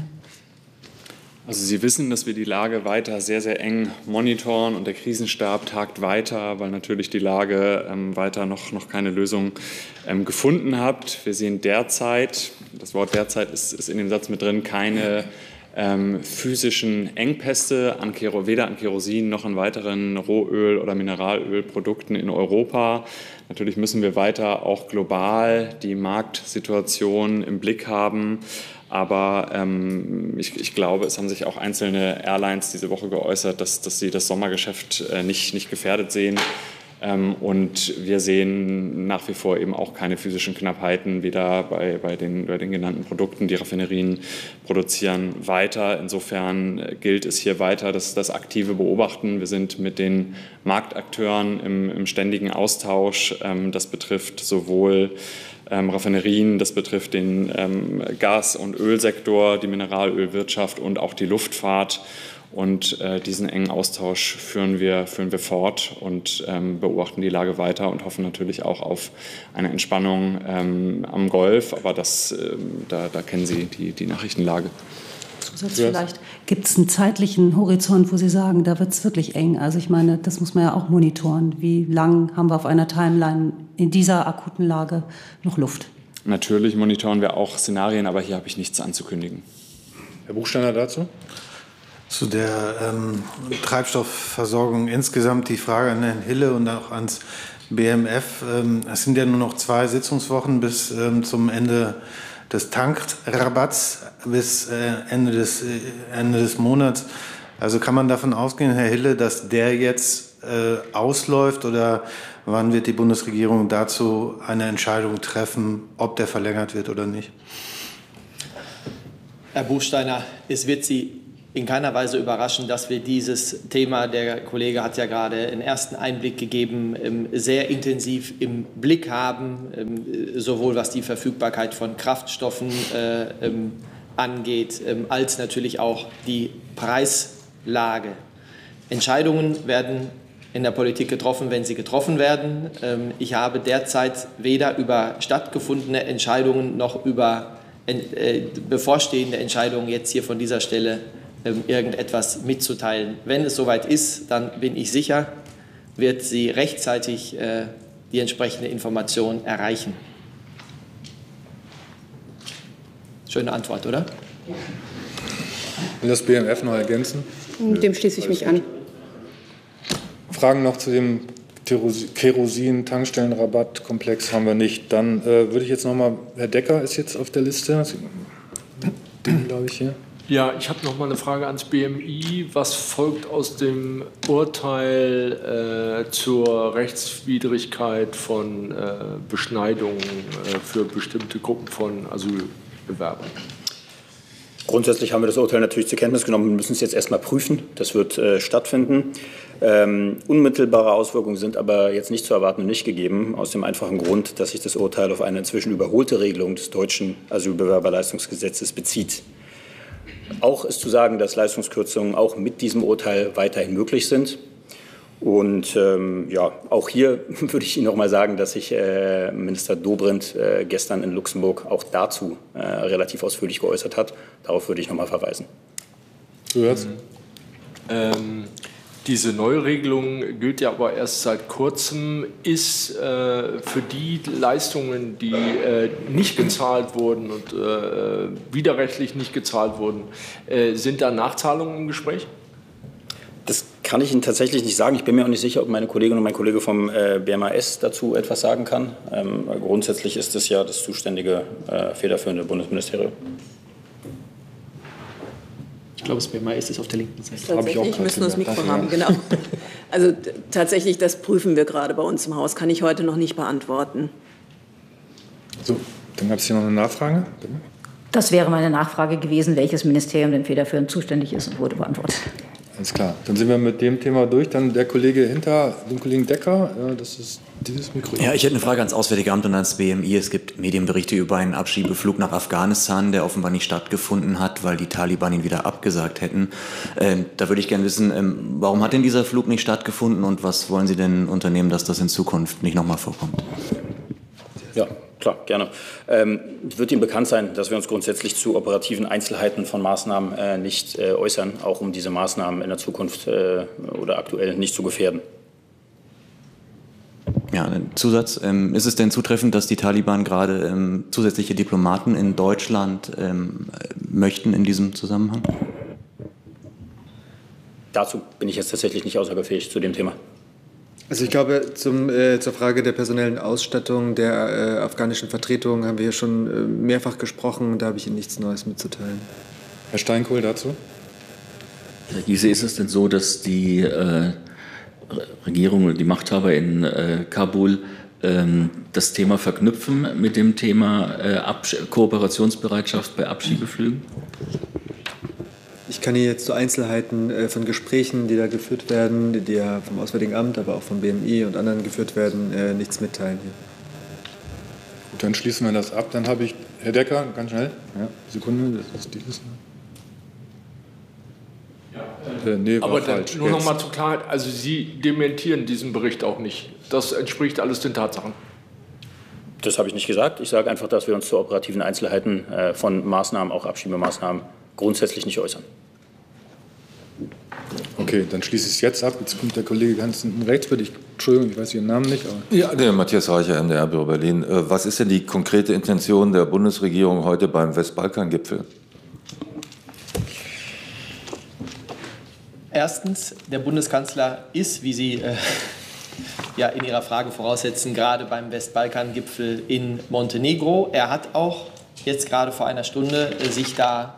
Also Sie wissen, dass wir die Lage weiter sehr, sehr eng monitoren und der Krisenstab tagt weiter, weil natürlich die Lage weiter noch keine Lösung gefunden hat. Wir sehen derzeit, das Wort derzeit ist in dem Satz mit drin, keine physischen Engpässe, weder an Kerosin noch an weiteren Rohöl- oder Mineralölprodukten in Europa. Natürlich müssen wir weiter auch global die Marktsituation im Blick haben. Aber ich glaube, es haben sich auch einzelne Airlines diese Woche geäußert, dass sie das Sommergeschäft nicht gefährdet sehen. Und wir sehen nach wie vor eben auch keine physischen Knappheiten, weder bei den genannten Produkten. Die Raffinerien produzieren weiter. Insofern gilt es hier weiter, das aktive Beobachten. Wir sind mit den Marktakteuren im ständigen Austausch. Das betrifft sowohl Raffinerien, das betrifft den Gas- und Ölsektor, die Mineralölwirtschaft und auch die Luftfahrt. Und diesen engen Austausch führen wir fort und beobachten die Lage weiter und hoffen natürlich auch auf eine Entspannung am Golf. Aber da kennen Sie die Nachrichtenlage.
Zusatz vielleicht, gibt es einen zeitlichen Horizont, wo Sie sagen, da wird es wirklich eng? Also ich meine, das muss man ja auch monitoren. Wie lang haben wir auf einer Timeline in dieser akuten Lage noch Luft?
Natürlich monitoren wir auch Szenarien, aber hier habe ich nichts anzukündigen.
Herr Buchsteiner dazu?
Zu der Treibstoffversorgung insgesamt die Frage an Herrn Hille und auch ans BMF. Es sind ja nur noch 2 Sitzungswochen bis zum Ende des Tankrabatts, bis Ende des Monats. Also kann man davon ausgehen, Herr Hille, dass der jetzt ausläuft, oder wann wird die Bundesregierung dazu eine Entscheidung treffen, ob der verlängert wird oder nicht?
Herr Buchsteiner, es wird Sie in keiner Weise überraschen, dass wir dieses Thema, der Kollege hat ja gerade einen ersten Einblick gegeben, sehr intensiv im Blick haben, sowohl was die Verfügbarkeit von Kraftstoffen angeht, als natürlich auch die Preislage. Entscheidungen werden in der Politik getroffen, wenn sie getroffen werden. Ich habe derzeit weder über stattgefundene Entscheidungen noch über bevorstehende Entscheidungen jetzt hier von dieser Stelle irgendetwas mitzuteilen. Wenn es soweit ist, dann bin ich sicher, wird sie rechtzeitig die entsprechende Information erreichen. Schöne Antwort, oder?
Will das BMF noch ergänzen?
Dem schließe ich mich an.
Fragen noch zu dem Kerosin-Tankstellenrabattkomplex haben wir nicht. Dann würde ich jetzt noch mal, Herr Decker ist jetzt auf der Liste, den glaube ich hier.
Ja, ich habe noch mal eine Frage ans BMI. Was folgt aus dem Urteil zur Rechtswidrigkeit von Beschneidungen für bestimmte Gruppen von Asylbewerbern?
Grundsätzlich haben wir das Urteil natürlich zur Kenntnis genommen. Wir müssen es jetzt erstmal prüfen. Das wird stattfinden. Unmittelbare Auswirkungen sind aber jetzt nicht zu erwarten und nicht gegeben, aus dem einfachen Grund, dass sich das Urteil auf eine inzwischen überholte Regelung des deutschen Asylbewerberleistungsgesetzes bezieht. Auch ist zu sagen, dass Leistungskürzungen auch mit diesem Urteil weiterhin möglich sind. Und ja, auch hier würde ich Ihnen noch mal sagen, dass sich Minister Dobrindt gestern in Luxemburg auch dazu relativ ausführlich geäußert hat. Darauf würde ich noch mal verweisen.
Diese Neuregelung gilt ja aber erst seit kurzem. Ist für die Leistungen, die nicht gezahlt wurden und widerrechtlich nicht gezahlt wurden, sind da Nachzahlungen im Gespräch?
Das kann ich Ihnen tatsächlich nicht sagen. Ich bin mir auch nicht sicher, ob meine Kollegin und mein Kollege vom BMAS dazu etwas sagen kann. Grundsätzlich ist es ja das zuständige federführende Bundesministerium.
Ich glaube, das BMAS ist auf der linken Seite.
Tatsächlich müssen wir das Mikro haben, genau. Also tatsächlich, das prüfen wir gerade bei uns im Haus. Kann ich heute noch nicht beantworten.
So, dann gab es hier noch eine Nachfrage. Bitte.
Das wäre meine Nachfrage gewesen, welches Ministerium denn federführend zuständig ist, und wurde beantwortet.
Alles klar, dann sind wir mit dem Thema durch. Dann der Kollege hinter dem Kollegen Decker, das ist dieses Mikro.
Ja, ich hätte eine Frage ans Auswärtige Amt und ans BMI. Es gibt Medienberichte über einen Abschiebeflug nach Afghanistan, der offenbar nicht stattgefunden hat, weil die Taliban ihn wieder abgesagt hätten. Da würde ich gerne wissen, warum hat denn dieser Flug nicht stattgefunden und was wollen Sie denn unternehmen, dass das in Zukunft nicht nochmal vorkommt?
Ja, klar, gerne. Wird Ihnen bekannt sein, dass wir uns grundsätzlich zu operativen Einzelheiten von Maßnahmen nicht äußern, auch um diese Maßnahmen in der Zukunft oder aktuell nicht zu gefährden.
Ja, ein Zusatz. Ist es denn zutreffend, dass die Taliban gerade zusätzliche Diplomaten in Deutschland möchten in diesem Zusammenhang?
Dazu bin ich jetzt tatsächlich nicht aussagefähig zu dem Thema.
Also ich glaube, zur Frage der personellen Ausstattung der afghanischen Vertretung haben wir hier schon mehrfach gesprochen. Da habe ich Ihnen nichts Neues mitzuteilen.
Herr Steinkohl dazu?
Herr Giese, ist es denn so, dass die Regierung oder die Machthaber in Kabul das Thema verknüpfen mit dem Thema Kooperationsbereitschaft bei Abschiebeflügen?
Ich kann Ihnen jetzt zu Einzelheiten von Gesprächen, die da geführt werden, die ja vom Auswärtigen Amt, aber auch vom BMI und anderen geführt werden, nichts mitteilen hier.
Gut, dann schließen wir das ab. Dann habe ich, Herr Decker, ganz schnell. Ja, Sekunde, das ist dieses.
Nee, aber nur noch mal zur Klarheit, also Sie dementieren diesen Bericht auch nicht. Das entspricht alles den Tatsachen.
Das habe ich nicht gesagt. Ich sage einfach, dass wir uns zu operativen Einzelheiten von Maßnahmen, auch Abschiebemaßnahmen, grundsätzlich nicht äußern.
Okay, dann schließe ich es jetzt ab. Jetzt kommt der Kollege ganz rechts. Entschuldigung, ich weiß Ihren Namen nicht. Aber
ja, der Matthias Reicher, NDR-Büro Berlin. Was ist denn die konkrete Intention der Bundesregierung heute beim Westbalkan-Gipfel?
Erstens, der Bundeskanzler ist, wie Sie ja in Ihrer Frage voraussetzen, gerade beim Westbalkan-Gipfel in Montenegro. Er hat auch jetzt gerade vor einer Stunde sich da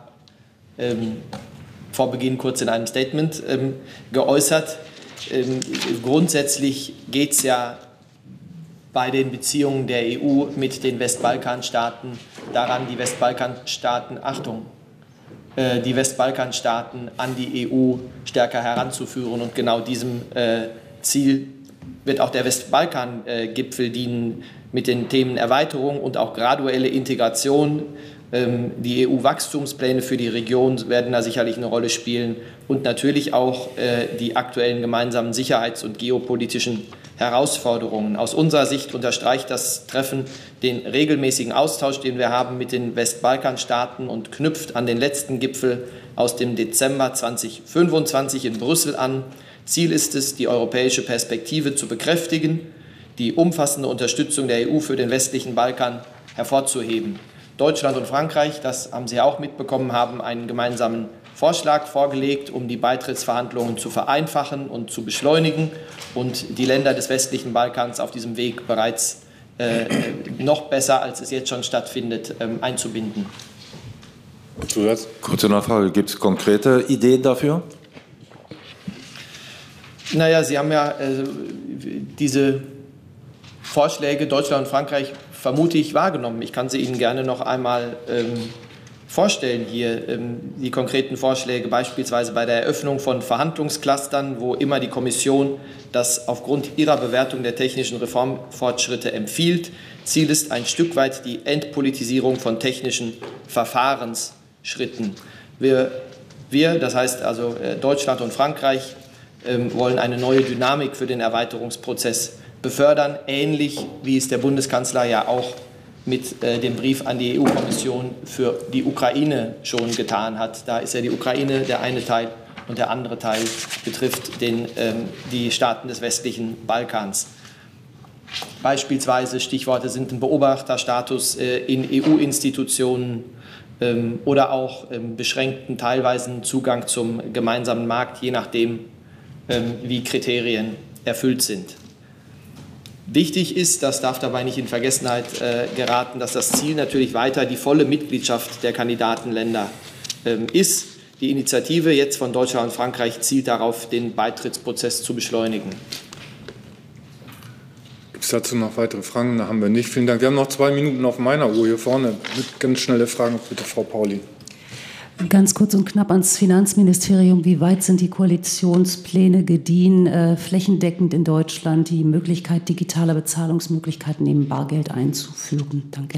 vor Beginn kurz in einem Statement geäußert. Grundsätzlich geht es ja bei den Beziehungen der EU mit den Westbalkanstaaten daran, die Westbalkanstaaten, Achtung, die Westbalkanstaaten an die EU stärker heranzuführen. Und genau diesem Ziel wird auch der Westbalkan-Gipfel dienen, mit den Themen Erweiterung und auch graduelle Integration. Die EU-Wachstumspläne für die Region werden da sicherlich eine Rolle spielen und natürlich auch die aktuellen gemeinsamen sicherheits- und geopolitischen Herausforderungen. Aus unserer Sicht unterstreicht das Treffen den regelmäßigen Austausch, den wir haben mit den Westbalkanstaaten und knüpft an den letzten Gipfel aus dem Dezember 2025 in Brüssel an. Ziel ist es, die europäische Perspektive zu bekräftigen, die umfassende Unterstützung der EU für den westlichen Balkan hervorzuheben. Deutschland und Frankreich, das haben Sie auch mitbekommen, haben einen gemeinsamen Vorschlag vorgelegt, um die Beitrittsverhandlungen zu vereinfachen und zu beschleunigen und die Länder des westlichen Balkans auf diesem Weg bereits noch besser, als es jetzt schon stattfindet, einzubinden.
Kurze Nachfrage, gibt es konkrete Ideen dafür?
Naja, Sie haben ja diese Vorschläge Deutschland und Frankreich vermute ich wahrgenommen. Ich kann sie Ihnen gerne noch einmal vorstellen hier. Die konkreten Vorschläge beispielsweise bei der Eröffnung von Verhandlungsclustern, wo immer die Kommission das aufgrund ihrer Bewertung der technischen Reformfortschritte empfiehlt. Ziel ist ein Stück weit die Entpolitisierung von technischen Verfahrensschritten. Wir, das heißt also Deutschland und Frankreich, wollen eine neue Dynamik für den Erweiterungsprozess befördern, ähnlich wie es der Bundeskanzler ja auch mit dem Brief an die EU-Kommission für die Ukraine schon getan hat. Da ist ja die Ukraine der eine Teil und der andere Teil betrifft die Staaten des westlichen Balkans. Beispielsweise Stichworte sind ein Beobachterstatus in EU-Institutionen oder auch beschränkten teilweisen Zugang zum gemeinsamen Markt, je nachdem, wie Kriterien erfüllt sind. Wichtig ist, das darf dabei nicht in Vergessenheit geraten, dass das Ziel natürlich weiter die volle Mitgliedschaft der Kandidatenländer ist. Die Initiative jetzt von Deutschland und Frankreich zielt darauf, den Beitrittsprozess zu beschleunigen.
Gibt es dazu noch weitere Fragen? Da haben wir nicht. Vielen Dank. Wir haben noch 2 Minuten auf meiner Uhr hier vorne. Ganz schnelle Fragen, bitte, Frau Pauli.
Ganz kurz und knapp ans Finanzministerium. Wie weit sind die Koalitionspläne gediehen, flächendeckend in Deutschland die Möglichkeit digitaler Bezahlungsmöglichkeiten neben Bargeld einzuführen? Danke.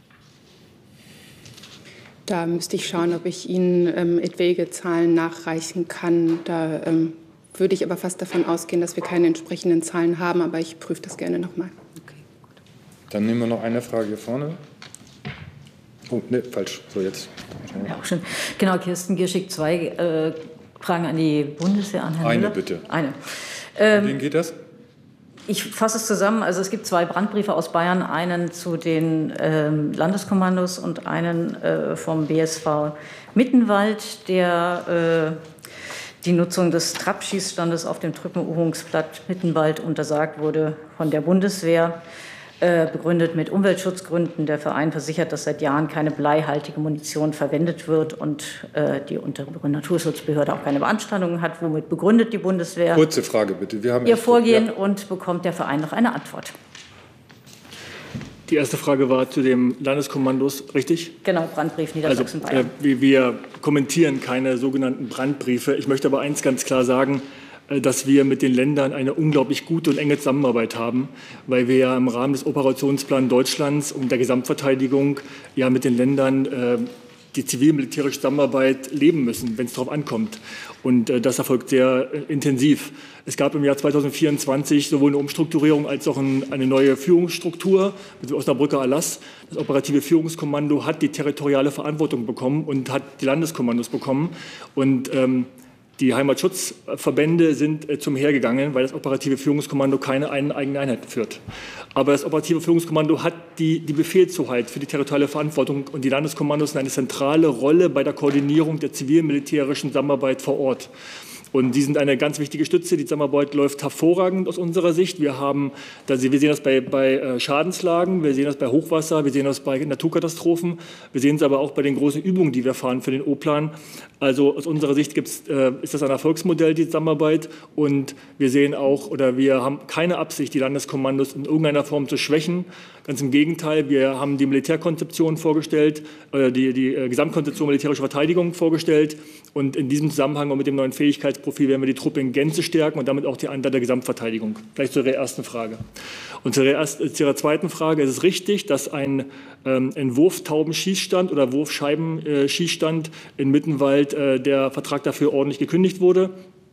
Da müsste ich schauen, ob ich Ihnen etwaige Zahlen nachreichen kann. Da würde ich aber fast davon ausgehen, dass wir keine entsprechenden Zahlen haben, aber ich prüfe das gerne nochmal.
Okay, gut. Dann nehmen wir noch eine Frage hier vorne. Oh, ne, falsch. So, jetzt.
Ja, auch schon. Genau, Kirsten Gierschig, 2 Fragen an die Bundeswehr, an Herrn Müller.
Eine, bitte.
Eine.
Wen geht das?
Ich fasse es zusammen. Also es gibt 2 Brandbriefe aus Bayern, einen zu den Landeskommandos und einen vom BSV Mittenwald, der die Nutzung des Trap-Schießstandes auf dem Truppenübungsplatz Mittenwald untersagt wurde von der Bundeswehr. Begründet mit Umweltschutzgründen. Der Verein versichert, dass seit Jahren keine bleihaltige Munition verwendet wird und die untere Naturschutzbehörde auch keine Beanstandungen hat. Womit begründet die Bundeswehr
kurze Frage bitte. Wir haben
ihr Vorgehen und bekommt der Verein noch eine Antwort?
Die erste Frage war zu den Landeskommandos, richtig?
Genau, Brandbrief Niedersachsen-Bayern.
Wir kommentieren keine sogenannten Brandbriefe. Ich möchte aber eins ganz klar sagen, dass wir mit den Ländern eine unglaublich gute und enge Zusammenarbeit haben, weil wir ja im Rahmen des Operationsplans Deutschlands und der Gesamtverteidigung ja mit den Ländern die zivil-militärische Zusammenarbeit leben müssen, wenn es darauf ankommt. Und das erfolgt sehr intensiv. Es gab im Jahr 2024 sowohl eine Umstrukturierung als auch eine neue Führungsstruktur mit dem Osnabrücker Erlass. Das operative Führungskommando hat die territoriale Verantwortung bekommen und hat die Landeskommandos bekommen. Und die Heimatschutzverbände sind zum Heer gegangen, weil das operative Führungskommando keine eigene Einheit führt. Aber das operative Führungskommando hat die Befehlshoheit für die territoriale Verantwortung und die Landeskommandos eine zentrale Rolle bei der Koordinierung der zivil-militärischen Zusammenarbeit vor Ort. Und die sind eine ganz wichtige Stütze. Die Zusammenarbeit läuft hervorragend aus unserer Sicht. Wir sehen das bei Schadenslagen, wir sehen das bei Hochwasser, wir sehen das bei Naturkatastrophen, wir sehen es aber auch bei den großen Übungen, die wir fahren für den O-Plan. Also aus unserer Sicht ist das ein Erfolgsmodell, die Zusammenarbeit. Und wir sehen auch, oder wir haben keine Absicht, die Landeskommandos in irgendeiner Form zu schwächen. Ganz im Gegenteil, wir haben die Militärkonzeption vorgestellt, die Gesamtkonzeption militärische Verteidigung vorgestellt. Und in diesem Zusammenhang und mit dem neuen Fähigkeitsprofil werden wir die Truppe in Gänze stärken und damit auch die Anteil der Gesamtverteidigung. Gleich zu Ihrer ersten Frage. Und zu Ihrer zweiten Frage ist es richtig, dass ein Wurftaubenschießstand oder Wurfscheibenschießstand in Mittenwald der Vertrag dafür ordentlich gekündigt wurde.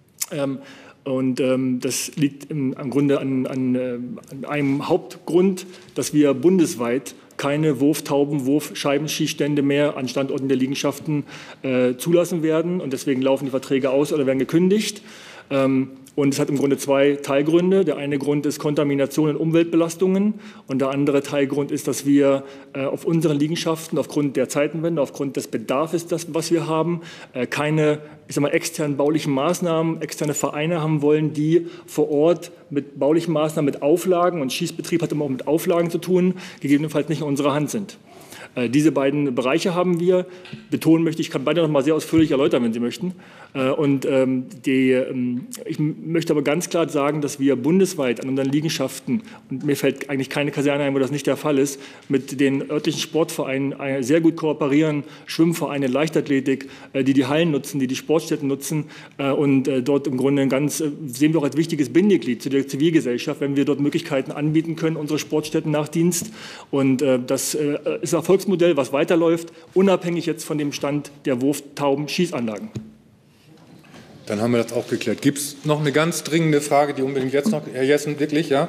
Das liegt im Grunde an einem Hauptgrund, dass wir bundesweit keine Wurfscheibenschießstände mehr an Standorten der Liegenschaften zulassen werden. Und deswegen laufen die Verträge aus oder werden gekündigt. Und es hat im Grunde zwei Teilgründe. Der eine Grund ist Kontamination und Umweltbelastungen. Und der andere Teilgrund ist, dass wir auf unseren Liegenschaften aufgrund der Zeitenwende, aufgrund des Bedarfs, was wir haben, keine externen baulichen Maßnahmen, externe Vereine haben wollen, die vor Ort mit baulichen Maßnahmen, mit Auflagen, und Schießbetrieb hat immer auch mit Auflagen zu tun, gegebenenfalls nicht in unserer Hand sind. Diese beiden Bereiche haben wir. Betonen möchte ich, kann beide noch mal sehr ausführlich erläutern, wenn Sie möchten. Ich möchte aber ganz klar sagen, dass wir bundesweit an unseren Liegenschaften, und mir fällt eigentlich keine Kaserne ein, wo das nicht der Fall ist, mit den örtlichen Sportvereinen sehr gut kooperieren, Schwimmvereine, Leichtathletik, die Hallen nutzen, die Sportstätten nutzen und dort im Grunde sehen wir auch als wichtiges Bindeglied zu der Zivilgesellschaft, wenn wir dort Möglichkeiten anbieten können, unsere Sportstätten nach Dienst. Und das ist Erfolgsmodell, was weiterläuft, unabhängig jetzt von dem Stand der Wurftauben-Schießanlagen.
Dann haben wir das auch geklärt. Gibt es noch eine ganz dringende Frage, die unbedingt jetzt noch, Herr Jessen, wirklich, ja?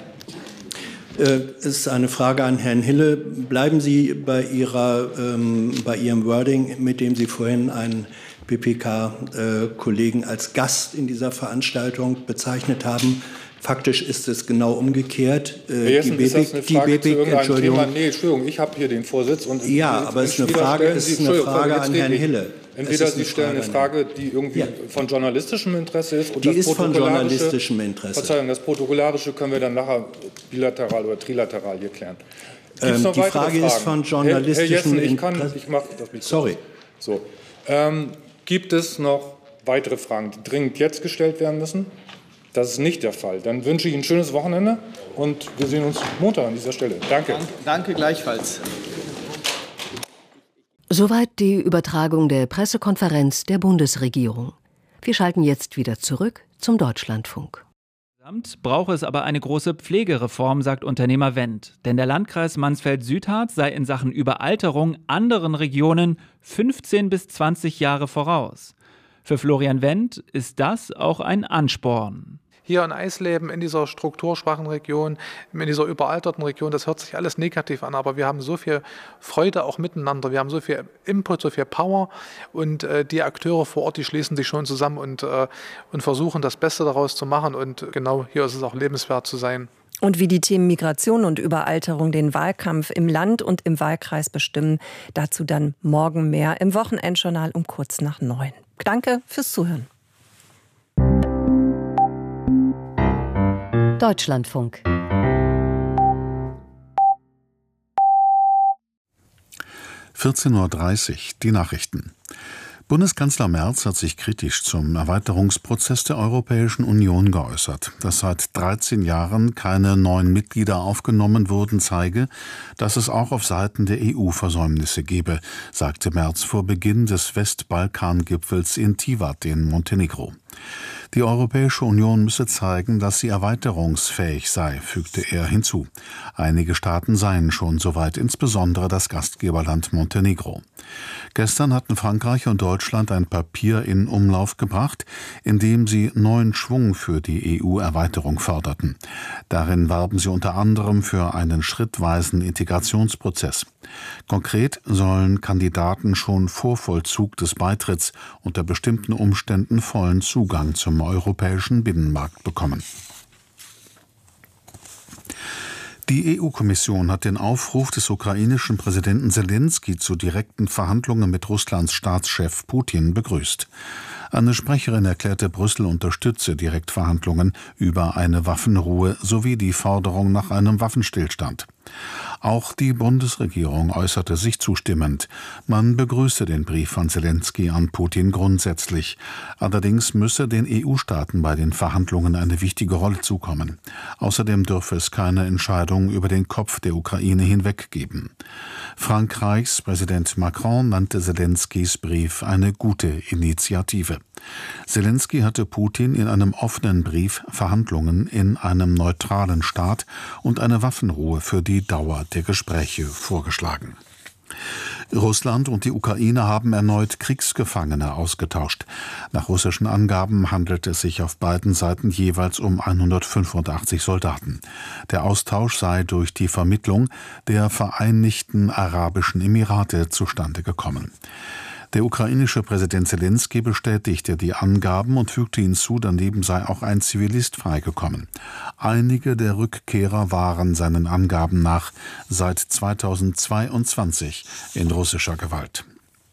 Es ist eine Frage an Herrn Hille. Bleiben Sie bei Ihrem Wording, mit dem Sie vorhin einen BPK-Kollegen als Gast in dieser Veranstaltung bezeichnet haben. Faktisch ist es genau umgekehrt.
Herr Jessen, ist das eine Frage zu irgendeinem Thema? Nee, Entschuldigung, ich habe hier den Vorsitz. Und
ja, aber es ist eine Frage an Herrn Hille.
Entweder Sie stellen eine Frage, die irgendwie von journalistischem Interesse ist. Und
die ist von journalistischem Interesse.
Verzeihung, das Protokollarische können wir dann nachher bilateral oder trilateral hier klären.
Gibt's noch die Frage ist von journalistischem
Interesse. Ich mache das mit.
Sorry.
So. Gibt es noch weitere Fragen, die dringend jetzt gestellt werden müssen? Das ist nicht der Fall. Dann wünsche ich Ihnen ein schönes Wochenende und wir sehen uns Montag an dieser Stelle. Danke.
Danke gleichfalls.
Soweit die Übertragung der Pressekonferenz der Bundesregierung. Wir schalten jetzt wieder zurück zum Deutschlandfunk.
Insgesamt brauche es aber eine große Pflegereform, sagt Unternehmer Wendt. Denn der Landkreis Mansfeld-Südharz sei in Sachen Überalterung anderen Regionen 15 bis 20 Jahre voraus. Für Florian Wendt ist das auch ein Ansporn.
Hier in Eisleben, in dieser strukturschwachen Region, in dieser überalterten Region, das hört sich alles negativ an, aber wir haben so viel Freude auch miteinander, wir haben so viel Input, so viel Power und die Akteure vor Ort, die schließen sich schon zusammen und versuchen das Beste daraus zu machen und genau hier ist es auch lebenswert zu sein.
Und wie die Themen Migration und Überalterung den Wahlkampf im Land und im Wahlkreis bestimmen, dazu dann morgen mehr im Wochenendjournal um kurz nach 9. Danke fürs Zuhören.
Deutschlandfunk.
(14:30 Uhr) die Nachrichten. Bundeskanzler Merz hat sich kritisch zum Erweiterungsprozess der Europäischen Union geäußert. Dass seit 13 Jahren keine neuen Mitglieder aufgenommen wurden, zeige, dass es auch auf Seiten der EU Versäumnisse gebe, sagte Merz vor Beginn des Westbalkan-Gipfels in Tivat in Montenegro. Die Europäische Union müsse zeigen, dass sie erweiterungsfähig sei, fügte er hinzu. Einige Staaten seien schon soweit, insbesondere das Gastgeberland Montenegro. Gestern hatten Frankreich und Deutschland ein Papier in Umlauf gebracht, in dem sie neuen Schwung für die EU-Erweiterung forderten. Darin warben sie unter anderem für einen schrittweisen Integrationsprozess. Konkret sollen Kandidaten schon vor Vollzug des Beitritts unter bestimmten Umständen vollen Zugang zum europäischen Binnenmarkt bekommen. Die EU-Kommission hat den Aufruf des ukrainischen Präsidenten Selenskyj zu direkten Verhandlungen mit Russlands Staatschef Putin begrüßt. Eine Sprecherin erklärte, Brüssel unterstütze Direktverhandlungen über eine Waffenruhe sowie die Forderung nach einem Waffenstillstand. Auch die Bundesregierung äußerte sich zustimmend. Man begrüße den Brief von Selenskyj an Putin grundsätzlich. Allerdings müsse den EU-Staaten bei den Verhandlungen eine wichtige Rolle zukommen. Außerdem dürfe es keine Entscheidung über den Kopf der Ukraine hinweg geben. Frankreichs Präsident Macron nannte Selenskys Brief eine gute Initiative. Selenskyj hatte Putin in einem offenen Brief Verhandlungen in einem neutralen Staat und eine Waffenruhe für die Dauer der Gespräche vorgeschlagen. Russland und die Ukraine haben erneut Kriegsgefangene ausgetauscht. Nach russischen Angaben handelt es sich auf beiden Seiten jeweils um 185 Soldaten. Der Austausch sei durch die Vermittlung der Vereinigten Arabischen Emirate zustande gekommen. Der ukrainische Präsident Selenskyj bestätigte die Angaben und fügte hinzu, daneben sei auch ein Zivilist freigekommen. Einige der Rückkehrer waren seinen Angaben nach seit 2022 in russischer Gewalt.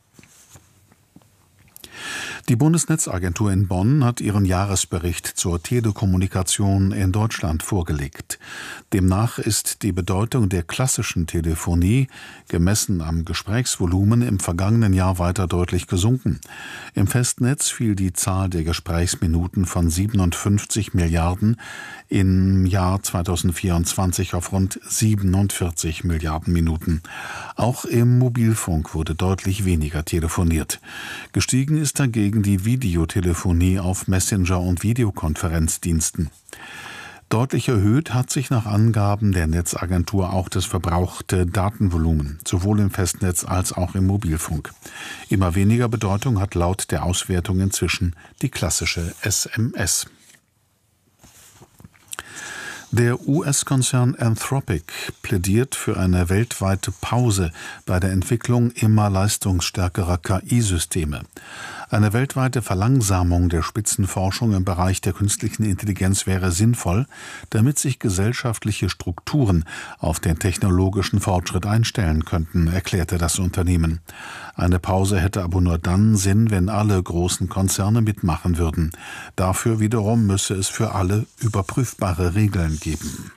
Die Bundesnetzagentur in Bonn hat ihren Jahresbericht zur Telekommunikation in Deutschland vorgelegt. Demnach ist die Bedeutung der klassischen Telefonie, gemessen am Gesprächsvolumen, im vergangenen Jahr weiter deutlich gesunken. Im Festnetz fiel die Zahl der Gesprächsminuten von 57 Milliarden im Jahr 2024 auf rund 47 Milliarden Minuten. Auch im Mobilfunk wurde deutlich weniger telefoniert. Gestiegen ist dagegen die Videotelefonie auf Messenger- und Videokonferenzdiensten. Deutlich erhöht hat sich nach Angaben der Netzagentur auch das verbrauchte Datenvolumen, sowohl im Festnetz als auch im Mobilfunk. Immer weniger Bedeutung hat laut der Auswertung inzwischen die klassische SMS. Der US-Konzern Anthropic plädiert für eine weltweite Pause bei der Entwicklung immer leistungsstärkerer KI-Systeme. Eine weltweite Verlangsamung der Spitzenforschung im Bereich der künstlichen Intelligenz wäre sinnvoll, damit sich gesellschaftliche Strukturen auf den technologischen Fortschritt einstellen könnten, erklärte das Unternehmen. Eine Pause hätte aber nur dann Sinn, wenn alle großen Konzerne mitmachen würden. Dafür wiederum müsse es für alle überprüfbare Regeln geben.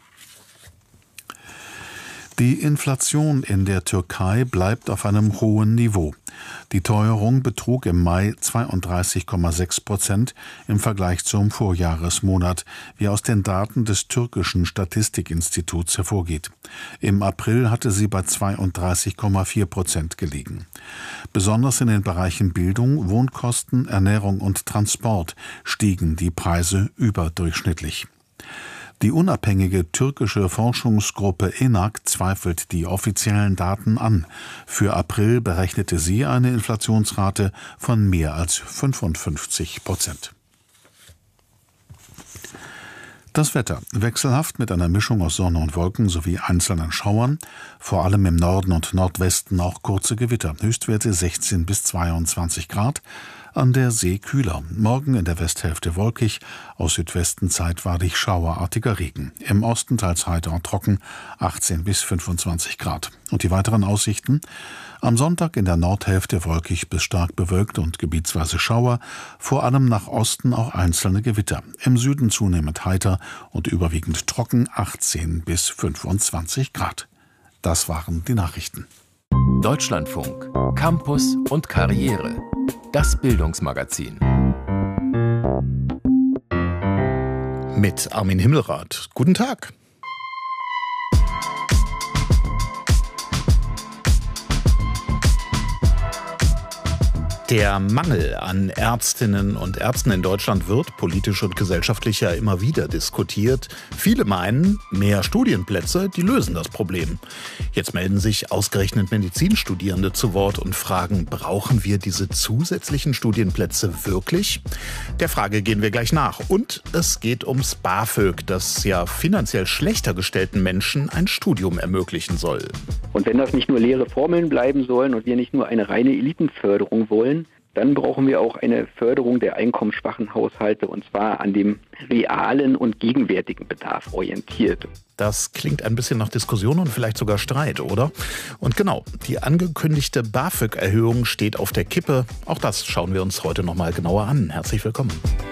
Die Inflation in der Türkei bleibt auf einem hohen Niveau. Die Teuerung betrug im Mai 32,6% im Vergleich zum Vorjahresmonat, wie aus den Daten des türkischen Statistikinstituts hervorgeht. Im April hatte sie bei 32,4% gelegen. Besonders in den Bereichen Bildung, Wohnkosten, Ernährung und Transport stiegen die Preise überdurchschnittlich. Die unabhängige türkische Forschungsgruppe ENAK zweifelt die offiziellen Daten an. Für April berechnete sie eine Inflationsrate von mehr als 55%. Das Wetter wechselhaft mit einer Mischung aus Sonne und Wolken sowie einzelnen Schauern, vor allem im Norden und Nordwesten auch kurze Gewitter, Höchstwerte 16 bis 22 Grad, an der See kühler. Morgen in der Westhälfte wolkig, aus Südwesten zeitweilig schauerartiger Regen. Im Osten teils heiter und trocken, 18 bis 25 Grad. Und die weiteren Aussichten? Am Sonntag in der Nordhälfte wolkig bis stark bewölkt und gebietsweise Schauer, vor allem nach Osten auch einzelne Gewitter. Im Süden zunehmend heiter und überwiegend trocken, 18 bis 25 Grad. Das waren die Nachrichten.
Deutschlandfunk, Campus und Karriere. Das Bildungsmagazin.
Mit Armin Himmelrath. Guten Tag. Der Mangel an Ärztinnen und Ärzten in Deutschland wird politisch und gesellschaftlich ja immer wieder diskutiert. Viele meinen, mehr Studienplätze, die lösen das Problem. Jetzt melden sich ausgerechnet Medizinstudierende zu Wort und fragen, brauchen wir diese zusätzlichen Studienplätze wirklich? Der Frage gehen wir gleich nach. Und es geht ums BAföG, das ja finanziell schlechter gestellten Menschen ein Studium ermöglichen soll.
Und wenn das nicht nur leere Formeln bleiben sollen und wir nicht nur eine reine Elitenförderung wollen,
dann brauchen wir auch eine Förderung der einkommensschwachen Haushalte, und zwar an dem realen und gegenwärtigen Bedarf orientiert.
Das klingt ein bisschen nach Diskussion und vielleicht sogar Streit, oder? Und genau, die angekündigte BAföG-Erhöhung steht auf der Kippe. Auch das schauen wir uns heute noch mal genauer an. Herzlich willkommen.